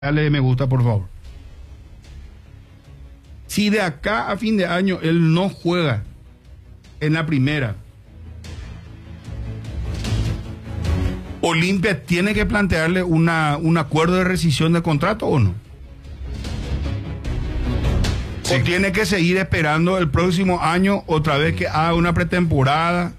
Dale me gusta, por favor. Si de acá a fin de año él no juega en la primera, Olimpia tiene que plantearle un acuerdo de rescisión de contrato o no. Sí. O tiene que seguir esperando el próximo año otra vez que haga una pretemporada.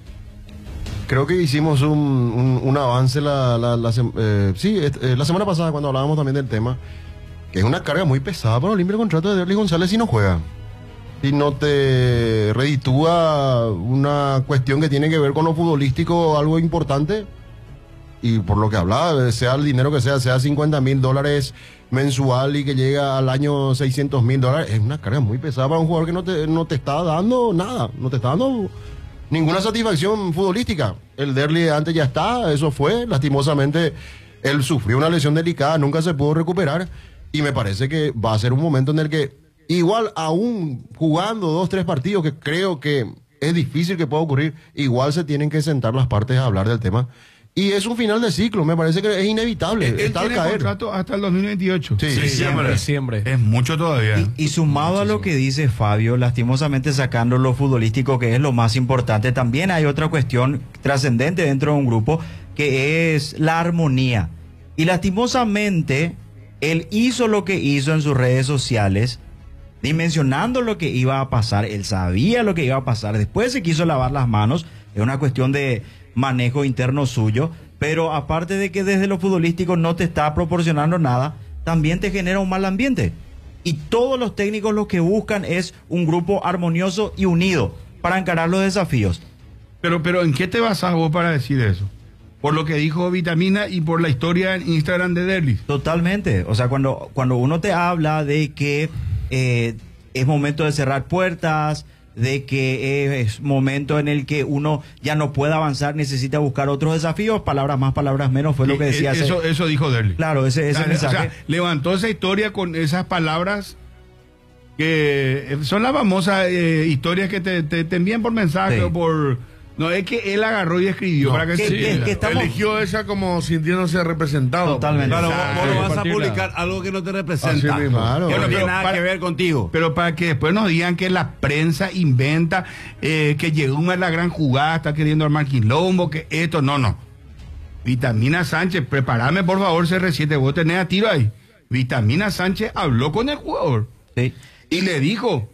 Creo que hicimos un avance la semana pasada cuando hablábamos también del tema, que es una carga muy pesada para Olimpia el contrato de Derlis González si no juega. Si no te reditúa una cuestión que tiene que ver con lo futbolístico, algo importante, y por lo que hablaba, sea el dinero que sea $50,000 mensual y que llega al año $600,000, es una carga muy pesada para un jugador que no te está dando nada, no te está dando ninguna satisfacción futbolística. El Derlis antes ya está, eso fue, lastimosamente él sufrió una lesión delicada, nunca se pudo recuperar, y me parece que va a ser un momento en el que, igual aún jugando 2-3 partidos, que creo que es difícil que pueda ocurrir, igual se tienen que sentar las partes a hablar del tema. Y es un final de ciclo, me parece que es inevitable. Él tiene contrato hasta el 2028. Sí, siempre. Es mucho todavía. Y sumado a lo que dice Fabio, lastimosamente sacando lo futbolístico, que es lo más importante, también hay otra cuestión trascendente dentro de un grupo, que es la armonía. Y lastimosamente, él hizo lo que hizo en sus redes sociales, dimensionando lo que iba a pasar. Él sabía lo que iba a pasar. Después se quiso lavar las manos. Es una cuestión de manejo interno suyo, pero aparte de que desde lo futbolístico no te está proporcionando nada, también te genera un mal ambiente. Y todos los técnicos lo que buscan es un grupo armonioso y unido para encarar los desafíos. Pero ¿en qué te basas vos para decir eso? Por lo que dijo Vitamina y por la historia en Instagram de Derlis. Totalmente. O sea, cuando uno te habla de que es momento de cerrar puertas, de que es momento en el que uno ya no puede avanzar, necesita buscar otros desafíos, palabras más, palabras menos, fue lo que decía. Eso dijo Derlis. Claro, ese mensaje. O sea, levantó esa historia con esas palabras que son las famosas historias que te envían por mensaje, sí, o por... No, es que él agarró y escribió para que eligió esa como sintiéndose representado. Totalmente. Claro, vos no vas a publicar algo que no te representa. Claro. Que no tiene nada que ver contigo. Pero para que después nos digan que la prensa inventa, que llegó una la gran jugada, está queriendo armar quilombo, que esto, no. Vitamina Sánchez, prepárame por favor CR7, vos tenés a tiro ahí. Vitamina Sánchez habló con el jugador. Sí. Y le dijo,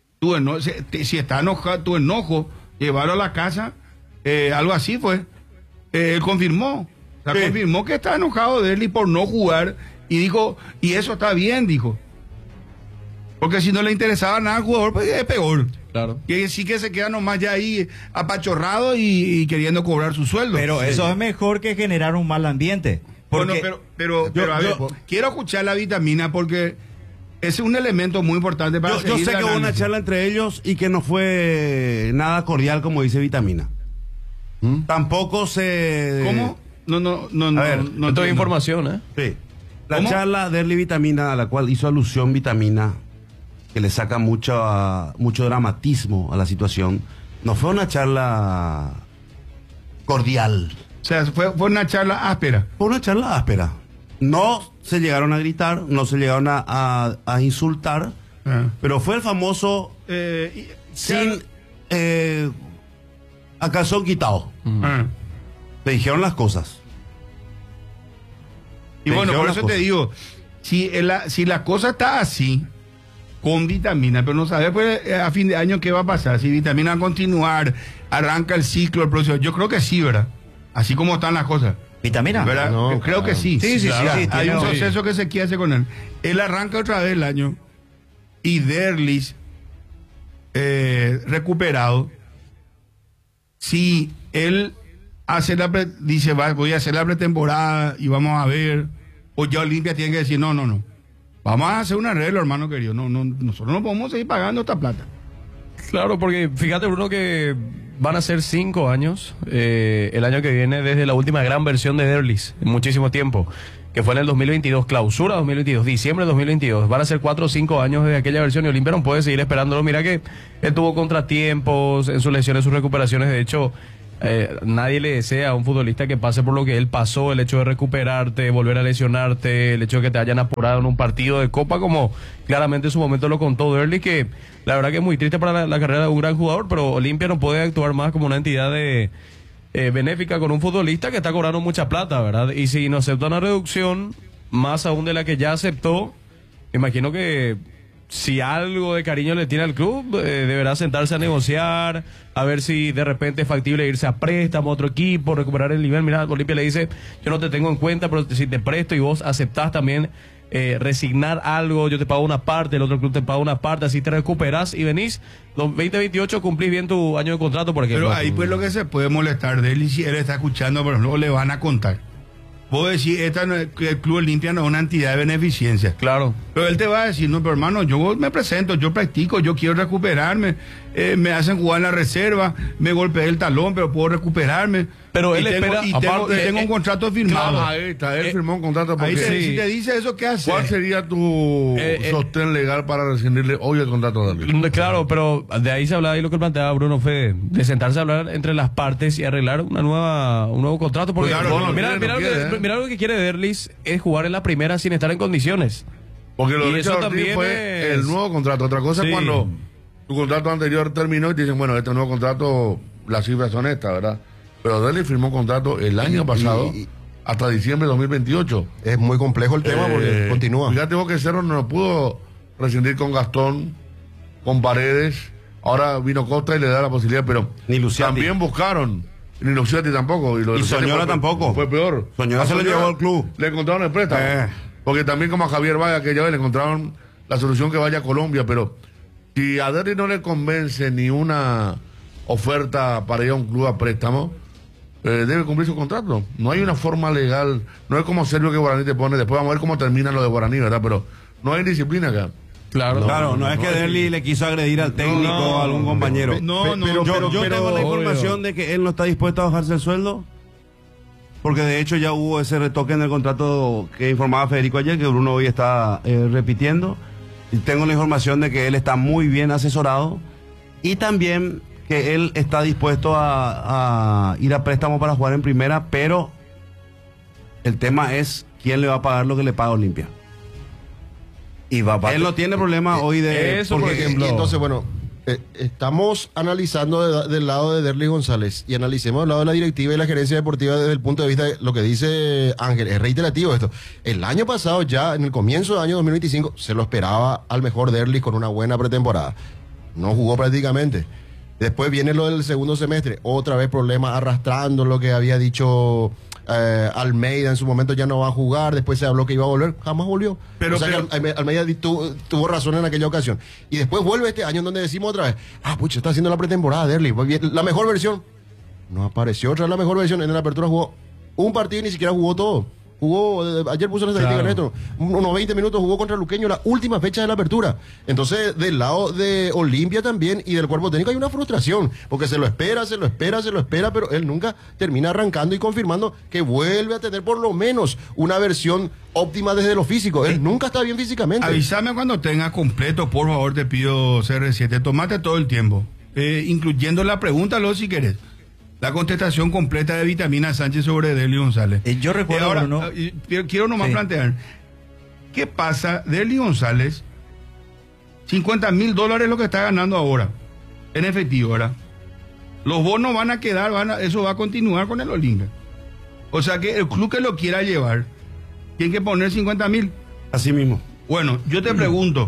si está enojado, tu enojo, llevarlo a la casa, algo así fue. Él confirmó, confirmó que está enojado de él y por no jugar, y dijo, y eso está bien, dijo. Porque si no le interesaba nada al jugador, pues es peor. Claro. Que sí que se queda nomás ya ahí apachorrado y queriendo cobrar su sueldo. Pero eso es mejor que generar un mal ambiente. Porque... Bueno, pero a ver, quiero escuchar la Vitamina porque es un elemento muy importante para yo sé que hubo una charla entre ellos y que no fue nada cordial, como dice Vitamina. Tampoco se... ¿Cómo? No. A ver, no tengo información, Sí. La charla de Derlis Vitamina, a la cual hizo alusión Vitamina, que le saca mucho dramatismo a la situación, no fue una charla cordial. O sea, fue una charla áspera. Fue una charla áspera. No se llegaron a gritar, no se llegaron a insultar, pero fue el famoso a calzón quitado. Le dijeron las cosas. Y bueno, por eso te digo, si la cosa está así, con Vitamina, pero no sabes pues, a fin de año qué va a pasar, si Vitamina va a continuar, arranca el ciclo, el próximo, yo creo que sí, ¿verdad? Así como están las cosas. ¿Vitamina? No, creo que sí. Sí. Hay un proceso que se quiere hacer con él. Él arranca otra vez el año y Derlis recuperado. Si él hace dice, voy a hacer la pretemporada y vamos a ver, o ya Olimpia tiene que decir, no. Vamos a hacer un arreglo, hermano querido. Nosotros no podemos seguir pagando esta plata. Claro, porque fíjate, Bruno, que van a ser 5 años el año que viene desde la última gran versión de Derlis, en muchísimo tiempo, que fue en el 2022, clausura 2022, diciembre de 2022. Van a ser 4 o 5 años desde aquella versión y Olimpia no puede seguir esperándolo. Mira que él tuvo contratiempos en sus lesiones, sus recuperaciones. De hecho, Nadie le desea a un futbolista que pase por lo que él pasó, el hecho de recuperarte, volver a lesionarte, el hecho de que te hayan apurado en un partido de Copa, como claramente en su momento lo contó Derlis, que la verdad que es muy triste para la carrera de un gran jugador, pero Olimpia no puede actuar más como una entidad benéfica con un futbolista que está cobrando mucha plata, ¿verdad? Y si no acepta una reducción, más aún de la que ya aceptó, imagino que si algo de cariño le tiene al club, deberá sentarse a negociar, a ver si de repente es factible irse a préstamo a otro equipo, recuperar el nivel. Mira, Olimpia le dice, yo no te tengo en cuenta, pero si te presto y vos aceptás también resignar algo, yo te pago una parte, el otro club te paga una parte, así te recuperás y venís, 2028 cumplís bien tu año de contrato, por ejemplo. Pero ahí pues lo que se puede molestar de él, y si él está escuchando, pero luego le van a contar. Vos decís, que el Club Olimpia no es una entidad de beneficencia. Claro. Pero él te va a decir, no, pero hermano, yo me presento, yo practico, yo quiero recuperarme, me hacen jugar en la reserva, me golpeé el talón, pero puedo recuperarme. Pero él tengo, espera, y tengo un contrato firmado. Claro, ahí está, él firmó un contrato. Ahí Porque si te dice eso, ¿qué hace? ¿Cuál sería tu sostén legal para rescindirle hoy el contrato de él? Claro, pero de ahí se hablaba, y lo que planteaba Bruno fue de sentarse a hablar entre las partes y arreglar un nuevo contrato. Porque Claro, mira lo que quiere Derlis es jugar en la primera sin estar en condiciones. Porque lo Y de eso Richard Ortiz también fue es- el nuevo contrato. Otra cosa Sí. es cuando tu contrato anterior terminó y te dicen, bueno, este nuevo contrato, las cifras son estas, ¿verdad? Pero Deli firmó contrato el año pasado hasta diciembre de 2028. Es muy complejo el tema porque continúa. Fíjate vos que Cerro no pudo rescindir con Gastón, con Paredes. Ahora vino Costa y le da la posibilidad, pero Ni Luciati. también buscaron. Ni Luciati tampoco. lo de Y Luciati Soñora fue- tampoco. Fue peor. Soñora se lo llevó al club. Le encontraron el préstamo. Porque también como a Javier Valle aquella vez le encontraron la solución que vaya a Colombia, pero si a Derry no le convence ni una oferta para ir a un club a préstamo, debe cumplir su contrato. No hay una forma legal, no es como Sergio que Guaraní te pone, después vamos a ver cómo termina lo de Guaraní, ¿verdad? Pero no hay disciplina acá. Claro. Claro, no es que Derli le quiso agredir al técnico o a algún compañero. Yo tengo la información de que él no está dispuesto a bajarse el sueldo, porque de hecho ya hubo ese retoque en el contrato que informaba Federico ayer, que Bruno hoy está repitiendo. Y tengo la información de que él está muy bien asesorado y también que él está dispuesto a ir a préstamo para jugar en primera, pero el tema es quién le va a pagar lo que le paga Olimpia. Y va Él no tiene problema hoy de... eso, por Y ejemplo. entonces, bueno, estamos analizando del lado de Derlis González y analicemos del lado de la directiva y la gerencia deportiva desde el punto de vista de lo que dice Ángel. Es reiterativo esto. El año pasado, ya en el comienzo del año 2025, se lo esperaba al mejor Derlis con una buena pretemporada. No jugó prácticamente. Después viene lo del segundo semestre, otra vez problemas arrastrando lo que había dicho Almeida, en su momento ya no va a jugar, después se habló que iba a volver, jamás volvió. Pero- o sea que Almeida tuvo razón en aquella ocasión. Y después vuelve este año en donde decimos otra vez, pucha, está haciendo la pretemporada Derlis, la mejor versión. No apareció otra vez la mejor versión, en la apertura jugó un partido y ni siquiera jugó todo. Ayer puso la estadística en esto, unos 20 minutos jugó contra Luqueño la última fecha de la apertura. Entonces, del lado de Olimpia también y del cuerpo técnico hay una frustración, porque se lo espera, pero él nunca termina arrancando y confirmando que vuelve a tener por lo menos una versión óptima desde lo físico. Él nunca está bien físicamente. Avísame cuando tengas completo, por favor, te pido CR7, tomate todo el tiempo, incluyendo la pregunta, luego si querés. La contestación completa de Vitamina Sánchez sobre Derlis González. Yo recuerdo, ahora, Bruno. quiero nomás Sí. plantear, ¿qué pasa? Derlis González, $50,000 es lo que está ganando ahora, en efectivo, ¿verdad? Los bonos van a quedar, eso va a continuar con el Olimpia. O sea que el club que lo quiera llevar, tiene que poner 50,000. Así mismo. Bueno, yo te pregunto,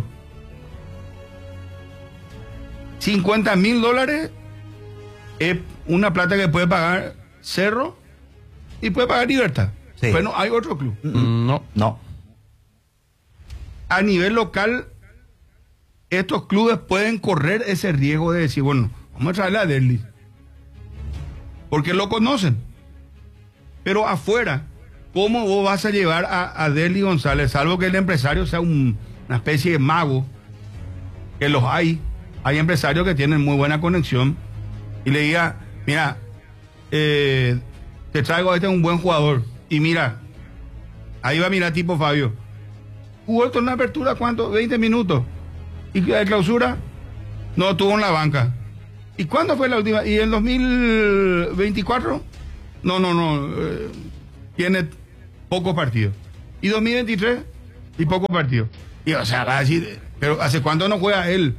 $50,000 es una plata que puede pagar Cerro y puede pagar Libertad. Sí. Bueno, hay otro club. No. No. A nivel local, estos clubes pueden correr ese riesgo de decir, bueno, vamos a traerle a Derlis, porque lo conocen. Pero afuera, ¿cómo vos vas a llevar a Derlis González, salvo que el empresario sea una especie de mago, que los hay empresarios que tienen muy buena conexión, y le diga, mira, te traigo a este un buen jugador, y mira, ahí va, mira, tipo Fabio, jugó esto en una apertura, ¿cuánto? 20 minutos, y de clausura, no, estuvo en la banca, ¿Y cuándo fue la última? ¿Y en 2024? No. Tiene pocos partidos. ¿Y 2023? Y pocos partidos. Y o sea, va a decir, pero ¿hace cuánto no juega él?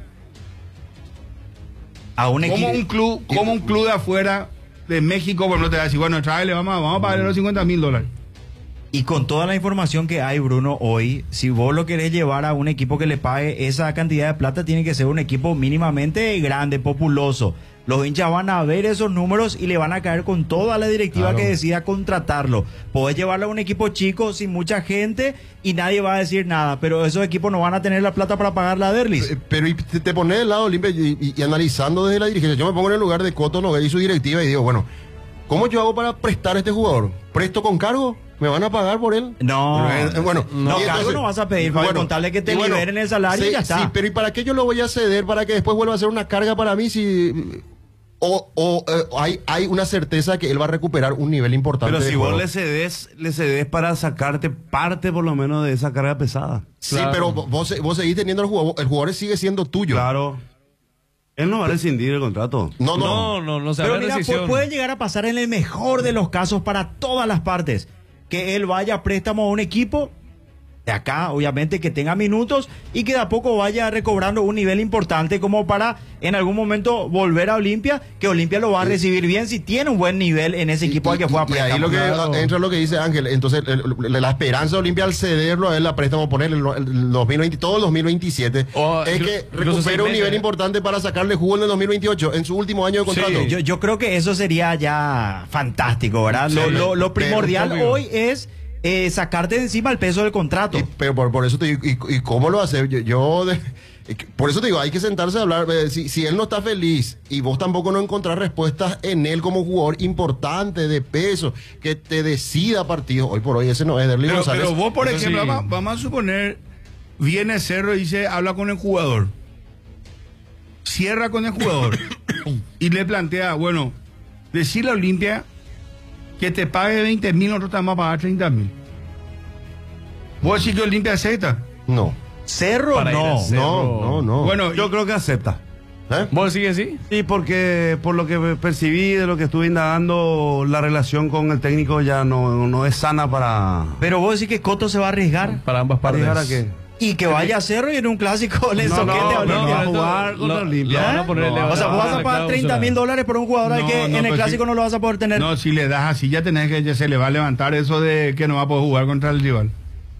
A un Como equipo. un club de afuera de México, bueno, te va a decir, bueno, tráele, vamos a pagarle los $50,000. Y con toda la información que hay, Bruno, hoy, si vos lo querés llevar a un equipo que le pague esa cantidad de plata, tiene que ser un equipo mínimamente grande, populoso. Los hinchas van a ver esos números y le van a caer con toda la directiva que decida contratarlo. Podés llevarlo a un equipo chico, sin mucha gente, y nadie va a decir nada, pero esos equipos no van a tener la plata para pagarle a Derlis. Pero y te pones del lado, Olimpia, y analizando desde la dirigencia. Yo me pongo en el lugar de Coto Nogueira y su directiva y digo, bueno, ¿cómo yo hago para prestar a este jugador? ¿Presto con cargo? ¿Me van a pagar por él? No, bueno, no, y cargo entonces, no vas a pedir, para contarle que te liberen el salario sí, y ya está. Sí, pero ¿y para qué yo lo voy a ceder para que después vuelva a ser una carga para mí si... hay una certeza que él va a recuperar un nivel importante? Pero de si vos juego. le cedes para sacarte parte por lo menos de esa carga pesada. Sí, Claro. pero vos seguís teniendo el jugador sigue siendo tuyo. Claro. Él no va a rescindir el contrato. No se Pero habla de mira, decisión. puede llegar a pasar en el mejor de los casos para todas las partes. Que él vaya a préstamo a un equipo de acá, obviamente, que tenga minutos y que de a poco vaya recobrando un nivel importante como para en algún momento volver a Olimpia, que Olimpia lo va a recibir bien si tiene un buen nivel en ese equipo al que fue a Y ahí préstamo. lo que Claro. entra lo que dice Ángel. Entonces, la esperanza de Olimpia al cederlo a él a préstamo, ponerle el 2020, todo el 2027, O es que incluso recupere 6 un meses, nivel importante para sacarle jugo en el 2028, en su último año de contrato. Yo creo que eso sería ya fantástico, ¿verdad? Sí, Lo primordial obvio. hoy es sacarte de encima el peso del contrato. Pero por eso te digo, ¿y cómo lo hace? Por eso te digo, hay que sentarse a hablar. Si él no está feliz y vos tampoco no encontrás respuestas en él como jugador importante, de peso, que te decida partidos. Hoy por hoy ese no es Derlis González. Pero vos, por Eso ejemplo, sí. vamos a suponer, viene Cerro y dice, habla con el jugador. Cierra con el jugador y le plantea, bueno, decirle a Olimpia que te pague 20,000, nosotros te vamos a pagar 30,000. ¿Vos decís que Olimpia acepta? No, Cerro Para ir a no. Cerro. no. Bueno, Yo creo que acepta. ¿Eh? ¿Vos decís que sí? Sí, porque por lo que percibí, de lo que estuve indagando, la relación con el técnico ya no es sana para... Pero vos decís que Coto se va a arriesgar Para ambas partes. ¿Para qué? y que vaya a Cerro y en un clásico le soquete a Olimpia. va a jugar contra Olimpia. lo van a poner, No, le van O sea, vos vas a la pagar cláusula. $30,000 por un jugador al No, que en el pero clásico sí. no lo vas a poder tener. no, si le das así, ya tenés que, ya se le va a levantar eso de que no va a poder jugar contra el rival.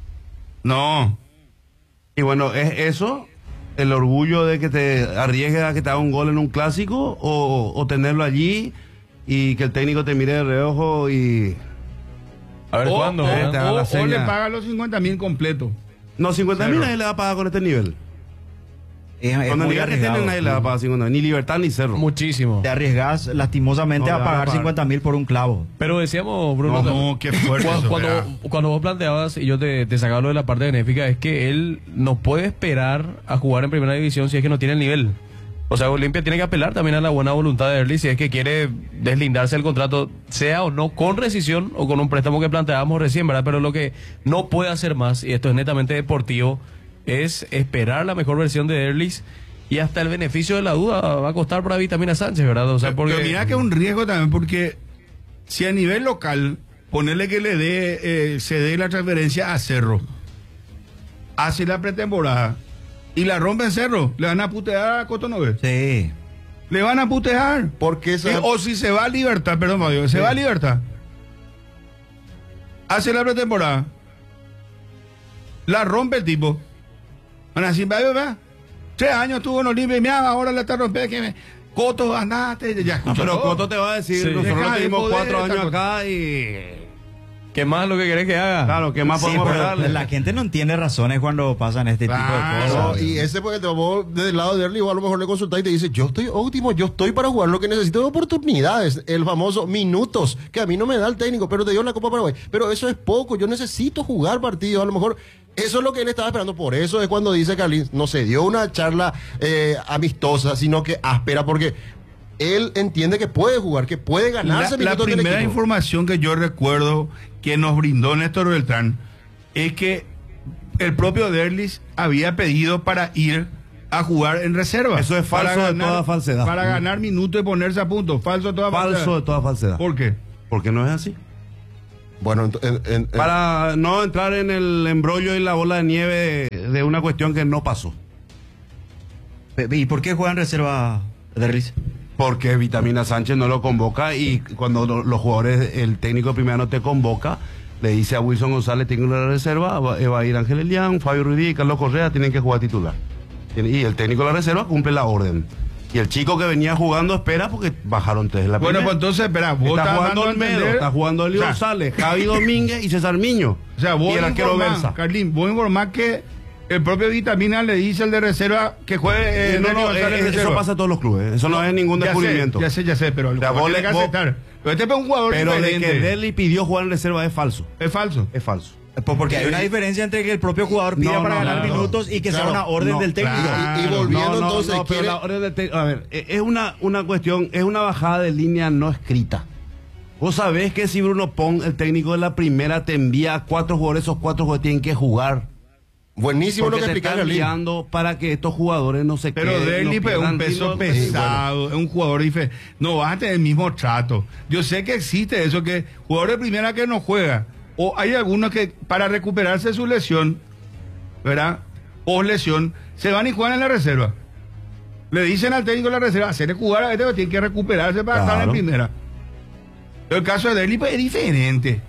No. Y bueno, ¿es eso el orgullo de que te arriesgues a que te haga un gol en un clásico o tenerlo allí y que el técnico te mire de reojo y... A ver cuándo. te ¿no? haga la o seña. le paga los 50,000 completos. No, 50,000 Cerro. nadie le va a pagar con este nivel. Es Con el muy nivel que tienen arriesgado. nadie le va a pagar 50,000, ni Libertad ni Cerro. Muchísimo. Te arriesgas lastimosamente No, a le van a pagar pagar. 50,000 por un clavo. Pero decíamos, Bruno, No, qué fuerte eso, cuando, ¿verdad? cuando vos planteabas y yo te sacaba lo de la parte benéfica, es que él no puede esperar a jugar en primera división si es que no tiene el nivel. O sea, Olimpia tiene que apelar también a la buena voluntad de Early si es que quiere deslindarse del contrato, sea o no con rescisión o con un préstamo que planteábamos recién, ¿verdad? Pero lo que no puede hacer más, y esto es netamente deportivo, es esperar la mejor versión de Erlis y hasta el beneficio de la duda va a costar para Vitamina Sánchez, ¿verdad? O sea, porque... Pero mira que es un riesgo también, porque si a nivel local, ponerle que le dé, se dé la transferencia a Cerro, hace la pretemporada y la rompe en Cerro, le van a putear a Cotonou. Sí. Le van a putear. Porque O si se va a Libertad, perdón, Fabio, se va a Libertad, hace la pretemporada, la rompe el tipo. Van a decir, va, 3 años estuvo en Olimpia y mira, ahora la está rompiendo. Que Coto, andaste, ya escuchó Pero todo. Coto te va a decir, Sí. nosotros Deja de tuvimos joder 4 esta años cosa. acá y... ¿Qué más lo que querés que haga? Claro, ¿qué más Sí, podemos pero regalarle? la gente no entiende razones cuando pasan este tipo de Claro, cosas. Y ese porque vos desde el lado de Early, vos a lo mejor le consultás y te dice, yo estoy óptimo, yo estoy para jugar, lo que necesito es oportunidades, el famoso minutos, que a mí no me da el técnico, pero te dio la Copa Paraguay. Pero eso es poco, yo necesito jugar partidos, a lo mejor eso es lo que él estaba esperando. Por eso es cuando dice Carlín, no se dio una charla amistosa, sino que áspera, porque él entiende que puede jugar, que puede ganarse La minutos del primera equipo. información que yo recuerdo que nos brindó Néstor Beltrán es que el propio Derlis había pedido para ir a jugar en reserva. Eso es falso de toda falsedad. Para ganar minutos y ponerse a punto. Falso de toda falsedad. Falso de toda falsedad. ¿Por qué? Porque no es así. Bueno, Para no entrar en el embrollo y la bola de nieve de una cuestión que no pasó. ¿Y por qué juega en reserva Derlis? Porque Vitamina Sánchez no lo convoca y cuando los jugadores, el técnico primero no te convoca, le dice a Wilson González, técnico de la reserva, va a ir Ángel Elián, Fabio Ruiz y Carlos Correa, tienen que jugar titular. Y el técnico de la reserva cumple la orden. Y el chico que venía jugando espera porque bajaron tres de la primera. Bueno, pues entonces, espera, vos está estás jugando dando a Olmedo, entender- está jugando Eli O sea, González, Javi Domínguez y César Miño. O sea, vos y el arquero informás, Belsa. Carlín, vos informás que el propio Vitamina le dice al de reserva que juegue No, Nelly González en eso reserva. pasa a todos los clubes. Eso no es ningún descubrimiento. Ya sé, pero el O sea, jugador vos tiene que vos- aceptar. Pero este es un jugador Pero de diferente. que Deli pidió jugar en reserva es falso. Es falso. Es falso. Porque hay una diferencia entre que el propio jugador pida No, para no, ganar no, minutos y que sea claro, una orden no, del técnico. claro. y volviendo entonces, pero quiere- la orden del a ver, es una cuestión, es una bajada de línea no escrita. Vos sabés que si Bruno Pong, el técnico de la primera, te envía a 4 jugadores, esos 4 jugadores tienen que jugar. buenísimo lo Porque que te explica están Carlín. enviando para que estos jugadores no se Pero queden. Deli no es un pierdan peso ritmo. pesado, es un jugador diferente. No vas a tener el mismo trato. Yo sé que existe eso, que jugador de primera que no juega, o hay algunos que para recuperarse de su lesión, ¿verdad? O lesión, se van y juegan en la reserva. Le dicen al técnico de la reserva, hacerle jugar a este, pero tiene que recuperarse para estar en Claro. primera. El caso de Deli pues, es diferente.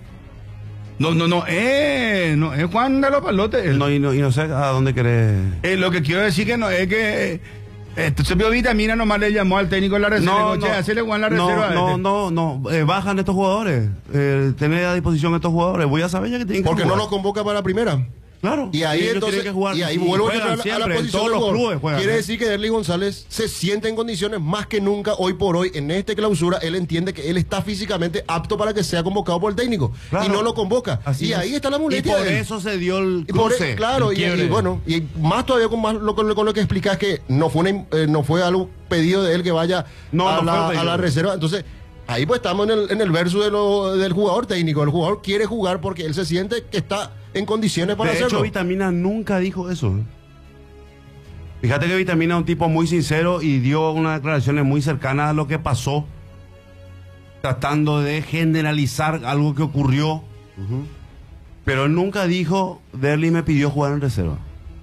No es Juan de los Palotes. No, y no sé a dónde querés. Lo que quiero decir que no es que entonces vio Vitamina nomás le llamó al técnico de la reserva. Che, hacele Juan la reserva. No, bajan estos jugadores. Tener a disposición estos jugadores. Voy a saber ya que tienen que Porque no jugar. lo convoca para primera. Claro. Y ahí ellos entonces, tienen que jugar. y ahí Y vuelvo a juegan entrar a la siempre, en posición todos del los jugador. clubes juegan, Quiere ¿no? decir que Derly González se siente en condiciones más que nunca hoy por hoy en esta clausura. Él entiende que él está físicamente apto para que sea convocado por el técnico Claro. y no lo convoca. Así y es. ahí está la Y muletilla por de él. eso se dio el Y por- cruce. claro, el y quiebre. bueno, y más todavía con lo que explicas que no fue algo pedido de él que vaya No, a, no fue la, pedido. a la reserva. Entonces, ahí pues estamos en el verso del jugador técnico. El jugador quiere jugar porque él se siente que está en condiciones para De hacerlo. hecho, Vitamina nunca dijo eso. Fíjate que Vitamina es un tipo muy sincero y dio unas declaraciones muy cercanas a lo que pasó, tratando de generalizar algo que ocurrió. Pero él nunca dijo, Derly me pidió jugar en reserva.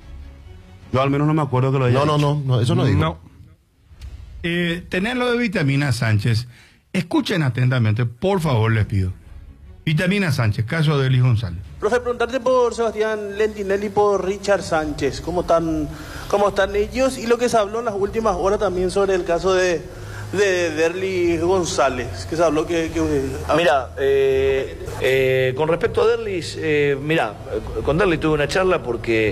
Yo al menos no me acuerdo que lo haya dicho. No, eso no digo. No. Tenerlo de Vitamina Sánchez. Escuchen atentamente, por favor, les pido. Vitamina Sánchez, caso de Eli González. Profe, preguntarte por Sebastián Lentinelli y por Richard Sánchez. ¿Cómo están ellos? Y lo que se habló en las últimas horas también sobre el caso de Derly González. Que se habló que Mira, con respecto a Derlis, con Derlis tuve una charla porque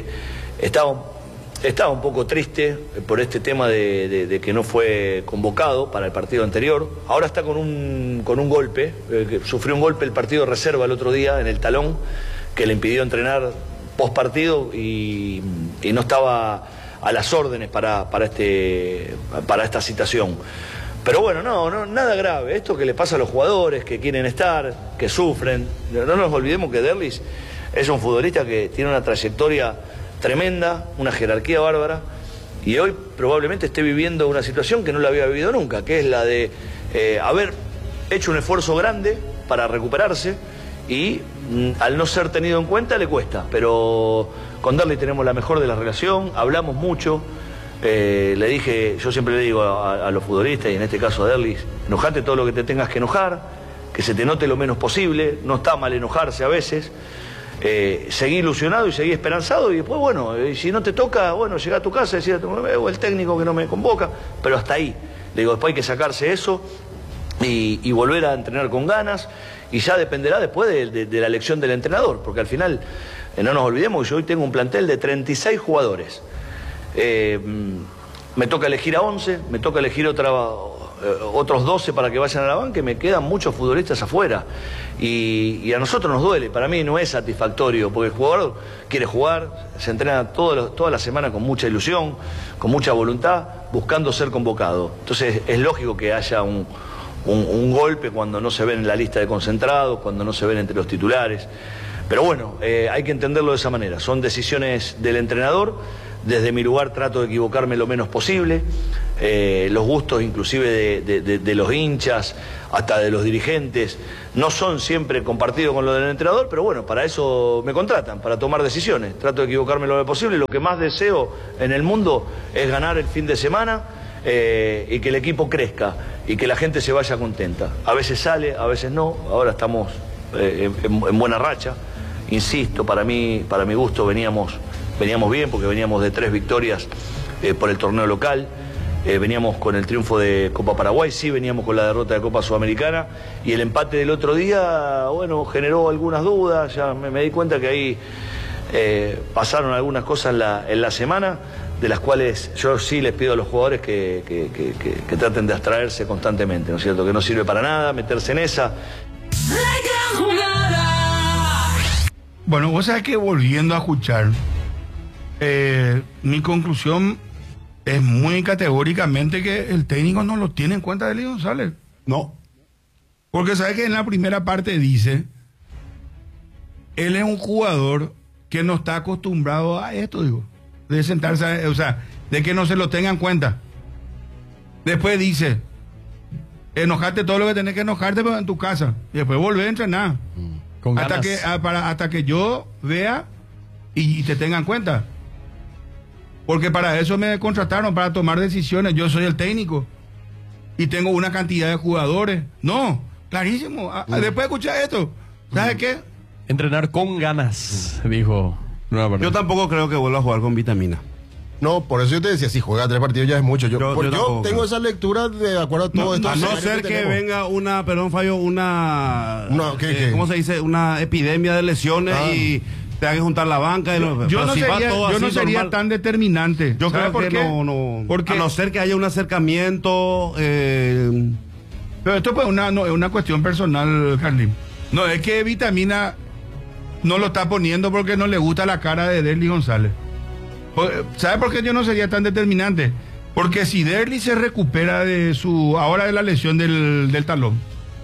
estaba un poco triste por este tema de que no fue convocado para el partido anterior. Ahora está con un golpe, que sufrió un golpe el partido de reserva el otro día en el talón, que le impidió entrenar post partido y no estaba a las órdenes para esta citación. Pero bueno, no, nada grave. Esto que le pasa a los jugadores que quieren estar, que sufren. No nos olvidemos que Derlis es un futbolista que tiene una trayectoria tremenda, una jerarquía bárbara, y hoy probablemente esté viviendo una situación que no la había vivido nunca, que es la de haber hecho un esfuerzo grande para recuperarse y al no ser tenido en cuenta le cuesta. Pero con Derlis tenemos la mejor de la relación, hablamos mucho. Le dije, yo siempre le digo a los futbolistas, y en este caso a Derlis, enojate todo lo que te tengas que enojar, que se te note lo menos posible, no está mal enojarse a veces, seguí ilusionado y seguí esperanzado, y después, bueno, si no te toca, bueno, llega a tu casa y decir, o el técnico que no me convoca, pero hasta ahí. Le digo, después hay que sacarse eso y volver a entrenar con ganas, y ya dependerá después de la elección del entrenador, porque al final, no nos olvidemos que yo hoy tengo un plantel de 36 jugadores. Me toca elegir a 11, me toca elegir otros 12 para que vayan a la banca, y me quedan muchos futbolistas afuera. Y a nosotros nos duele, para mí no es satisfactorio, porque el jugador quiere jugar, se entrena toda la semana con mucha ilusión, con mucha voluntad, buscando ser convocado. Entonces es lógico que haya un golpe cuando no se ven en la lista de concentrados, cuando no se ven entre los titulares. Pero bueno, hay que entenderlo de esa manera. Son decisiones del entrenador, desde mi lugar trato de equivocarme lo menos posible. Los gustos inclusive de los hinchas, hasta de los dirigentes, no son siempre compartidos con lo del entrenador, pero bueno, para eso me contratan, para tomar decisiones. Trato de equivocarme lo menos posible. Lo que más deseo en el mundo es ganar el fin de semana y que el equipo crezca y que la gente se vaya contenta. A veces sale, a veces no. Ahora estamos en buena racha. Insisto, para mi gusto veníamos bien porque veníamos de 3 victorias por el torneo local. Veníamos con el triunfo de Copa Paraguay, sí, veníamos con la derrota de Copa Sudamericana y el empate del otro día, bueno, generó algunas dudas, ya me di cuenta que ahí pasaron algunas cosas en la semana, de las cuales yo sí les pido a los jugadores que traten de abstraerse constantemente, ¿no es cierto? Que no sirve para nada meterse en esa. Bueno, vos sabés que volviendo a escuchar, mi conclusión es muy categóricamente que el técnico no lo tiene en cuenta de Derlis González. No. Porque sabes que en la primera parte dice, él es un jugador que no está acostumbrado a esto, digo, de sentarse, o sea, de que no se lo tenga en cuenta. Después dice, enojarte todo lo que tenés que enojarte, pero en tu casa. Y después volver a entrenar. Con hasta ganas. hasta que yo vea y te tenga en cuenta. Porque para eso me contrataron, para tomar decisiones. Yo soy el técnico y tengo una cantidad de jugadores. No, clarísimo. Después de escuchar esto, ¿sabes qué? Entrenar con ganas, dijo. Yo tampoco creo que vuelva a jugar con Vitamina. No, por eso yo te decía, si juega 3 partidos ya es mucho. Yo tampoco tengo esa lectura de acuerdo a todo esto. A no ser que venga una, perdón, Fabio, ¿qué? ¿cómo se dice? Una epidemia de lesiones y te hagan juntar la banca. Yo no sería tan determinante. Yo creo que qué? no. Porque, a no ser que haya un acercamiento. Pero esto pues no es una cuestión personal, Carlín. No, es que Vitamina no lo está poniendo porque no le gusta la cara de Derlis González. ¿Sabe por qué yo no sería tan determinante? Porque si Derlis se recupera ahora de la lesión del talón.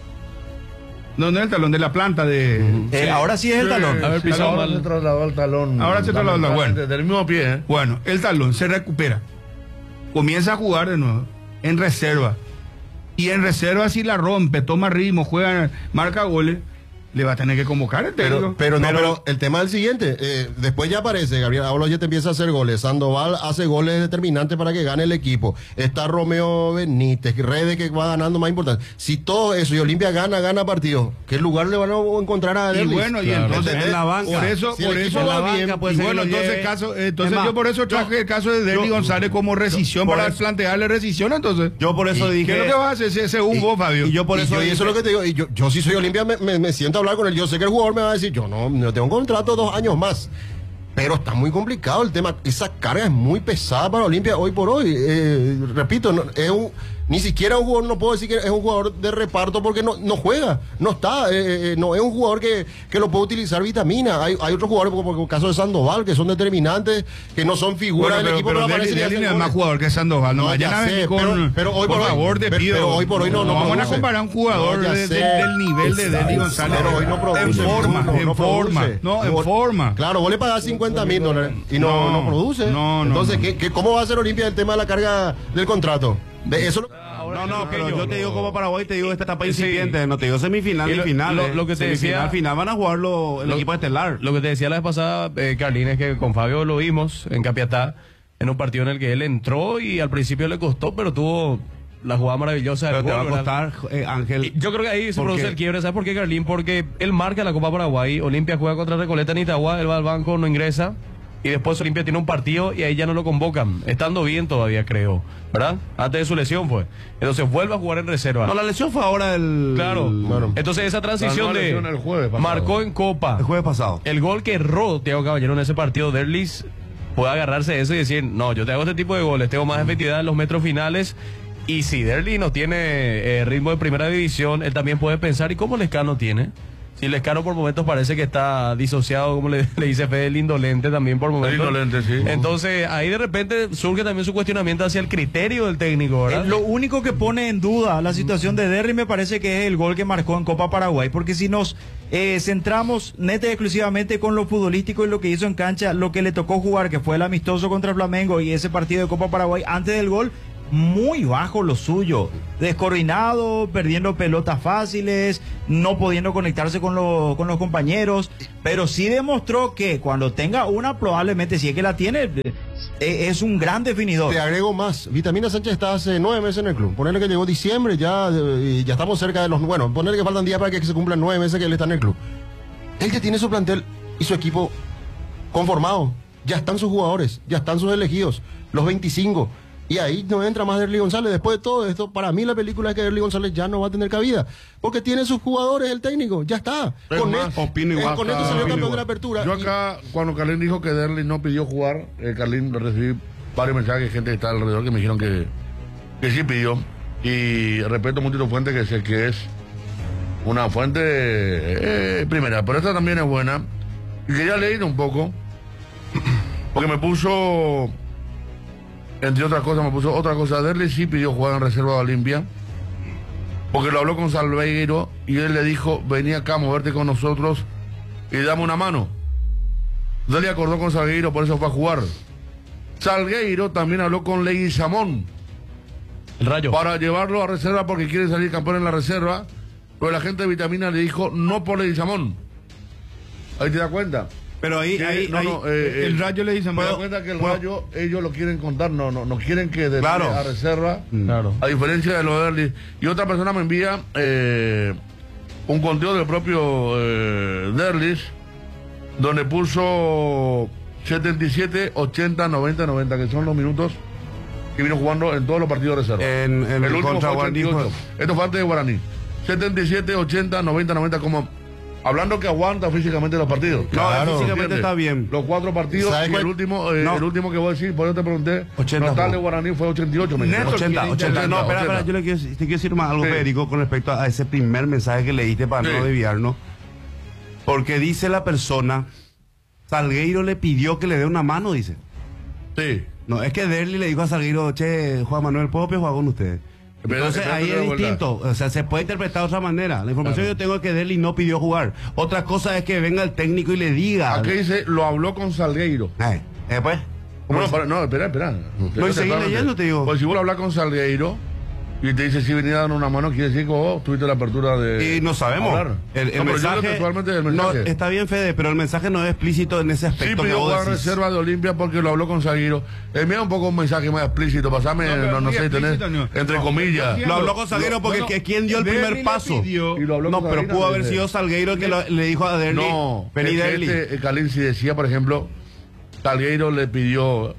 No es el talón, de la planta de... ahora sí es el talón. A ver, pisado Ahora mal. se trasladó al talón. Ahora se trasladó al talón, bueno. Del mismo pie, ¿eh? Bueno, el talón se recupera. Comienza a jugar de nuevo. En reserva. Y en reserva si la rompe, toma ritmo, juega, marca goles, le va a tener que convocar el técnico. Pero el tema es el siguiente. Después ya aparece Gabriel Ábalos, ya te empieza a hacer goles. Sandoval hace goles determinantes para que gane el equipo. Está Romeo Benítez, Rede que va ganando más importante. Si todo eso y Olimpia gana partido, ¿qué lugar le van a encontrar a Derlis? Y bueno, y entonces en la banca. Por eso va bien, pues, y bueno, entonces yo por eso traje el caso de Derlis González como rescisión para plantearle rescisión, entonces. Yo por eso dije. ¿Qué es lo que vas a hacer según vos, Fabio? Y yo por eso y eso es lo que te digo. Y yo si soy Olimpia me siento a hablar con él. Yo sé que el jugador me va a decir, yo no tengo un contrato 2 años más. Pero está muy complicado el tema. Esa carga es muy pesada para Olimpia hoy por hoy. Repito, ni siquiera un jugador, no puedo decir que es un jugador de reparto porque no juega. No está. No es un jugador que lo puede utilizar Vitamina. Hay otros jugadores, como el caso de Sandoval, que son determinantes, que no son figuras del equipo. Pero Derlis es más jugador que Sandoval. No, ya sé, pero hoy por favor, te pido. Pero hoy por hoy no vamos a comparar un jugador del nivel de Derlis González. Pero hoy no produce. En forma. Claro, vos le pagás $50,000 y no produce. Entonces, ¿cómo va a ser Olimpia el tema de la carga del contrato? De eso pero yo te digo como Paraguay, te digo esta etapa incipiente, no te digo semifinal ni final. Lo que te decía, al final van a jugarlo el equipo estelar. Lo que te decía la vez pasada, Carlín, es que con Fabio lo vimos en Capiatá, en un partido en el que él entró y al principio le costó, pero tuvo la jugada maravillosa del pero gol, te va a costar, Ángel. Yo creo que ahí se produce el quiebre. ¿Sabes por qué, Carlín? Porque él marca la Copa Paraguay, Olimpia juega contra Recoleta en Itagua, él va al banco, no ingresa. Y después Olimpia tiene un partido y ahí ya no lo convocan, estando bien todavía, creo, ¿verdad? Antes de su lesión fue. Entonces vuelve a jugar en reserva. No, la lesión fue ahora Claro. Entonces esa transición el jueves pasado. marcó en Copa. El jueves pasado. El gol que erró Thiago Caballero en ese partido, Derlis puede agarrarse de eso y decir, no, yo te hago este tipo de goles, tengo más efectividad en los metros finales. Y si Derlis no tiene ritmo de primera división, él también puede pensar, ¿y cómo Lescano tiene? Si Lescano por momentos parece que está disociado, como le dice Fede, el indolente también por momentos. Indolente, sí. Entonces, ahí de repente surge también su cuestionamiento hacia el criterio del técnico, ¿verdad? Lo único que pone en duda la situación de Derlis me parece que es el gol que marcó en Copa Paraguay, porque si nos Centramos neta y exclusivamente con lo futbolístico y lo que hizo en cancha, lo que le tocó jugar, que fue el amistoso contra Flamengo y ese partido de Copa Paraguay antes del gol. Muy bajo lo suyo, descoordinado, perdiendo pelotas fáciles, no pudiendo conectarse con los compañeros, pero sí demostró que cuando tenga una, probablemente, si es que la tiene, es un gran definidor. Te agrego más, Vitamina Sánchez está hace 9 meses en el club, ponerle que llegó diciembre, ya estamos cerca de los, bueno, ponerle que faltan días para que se cumplan 9 meses que él está en el club. Él ya tiene su plantel y su equipo conformado, ya están sus jugadores, ya están sus elegidos, los 25. Y ahí no entra más Derly González. Después de todo esto, para mí la película es que Derly González ya no va a tener cabida. Porque tiene sus jugadores, el técnico, ya está. Opino igual. Con esto salió campeón de la apertura. Yo acá, cuando Carlín dijo que Derly no pidió jugar, Carlín, recibí varios mensajes de gente que está alrededor que me dijeron que sí pidió. Y respeto mucho tu fuente, que sé que es una fuente primera. Pero esta también es buena. Y quería leer un poco, porque me puso... Entre otras cosas, me puso otra cosa. Derly sí pidió jugar en reserva de Olimpia, porque lo habló con Salgueiro y él le dijo: vení acá, moverte con nosotros y dame una mano. Derly acordó con Salgueiro, por eso fue a jugar. Salgueiro también habló con Leguizamón, El Rayo. para llevarlo a reserva porque quiere salir campeón en la reserva, pero la gente de Vitamina le dijo: no por Leguizamón. Ahí te das cuenta. Pero ahí, el Rayo le dice, Me da cuenta que el Rayo, ellos lo quieren contar, no quieren que Derly Claro. a reserva, Claro. a diferencia de lo de Derly. Y otra persona me envía un conteo del propio Derlis, donde puso 77, 80, 90, 90, que son los minutos que vino jugando en todos los partidos de reserva. En el último contra fue Guaraní 88. fue- Esto fue antes de Guaraní. 77, 80, 90, 90, como... Hablando que aguanta físicamente los partidos. Claro, físicamente ¿entiendes? está bien. Los 4 partidos ¿Sabes y cuál? el último que voy a decir, por eso te pregunté. 80 no tal fue. de Guaraní fue 88. Me Néstor, dijeron. 80. No, espera, 80. yo te quiero decir más algo, Sí. Federico, con respecto a ese primer mensaje que leíste para Sí. no desviarnos. Porque dice la persona, Salgueiro le pidió que le dé una mano, dice. Sí. No, es que Derly le dijo a Salgueiro, che, Juan Manuel, ¿puedo jugar con ustedes? Entonces Espera, ahí espera, es espera, distinto, o sea, se puede interpretar de otra manera. La información Claro. yo tengo es que Derly no pidió jugar. Otra cosa es que venga el técnico y le diga. Aquí dice, lo habló con Salgueiro. Después. No, espera. No, y seguí leyendo, te digo. Pues si vos hablas con Salgueiro y te dice si venía dando una mano, quiere decir que vos tuviste la apertura de... Y no sabemos. hablar. El No, pero yo mensaje, leo textualmente del no, mensaje. está bien, Fede, pero el mensaje no es explícito en ese Sí aspecto que pidió vos jugar decís. reserva de Olimpia porque lo habló con Salgueiro. Envía un poco un mensaje más explícito, pasame, pero no muy sé, tenés, explícito, no. entre No, comillas. yo Lo habló con Salgueiro porque bueno, ¿quién dio el Derly primer le paso? pidió- Y lo habló No, con pero Salgueiro, pudo haber dice. sido Salgueiro que le dijo a Derly, No, vení es que Derly. Calín si decía, por ejemplo, Salgueiro le pidió,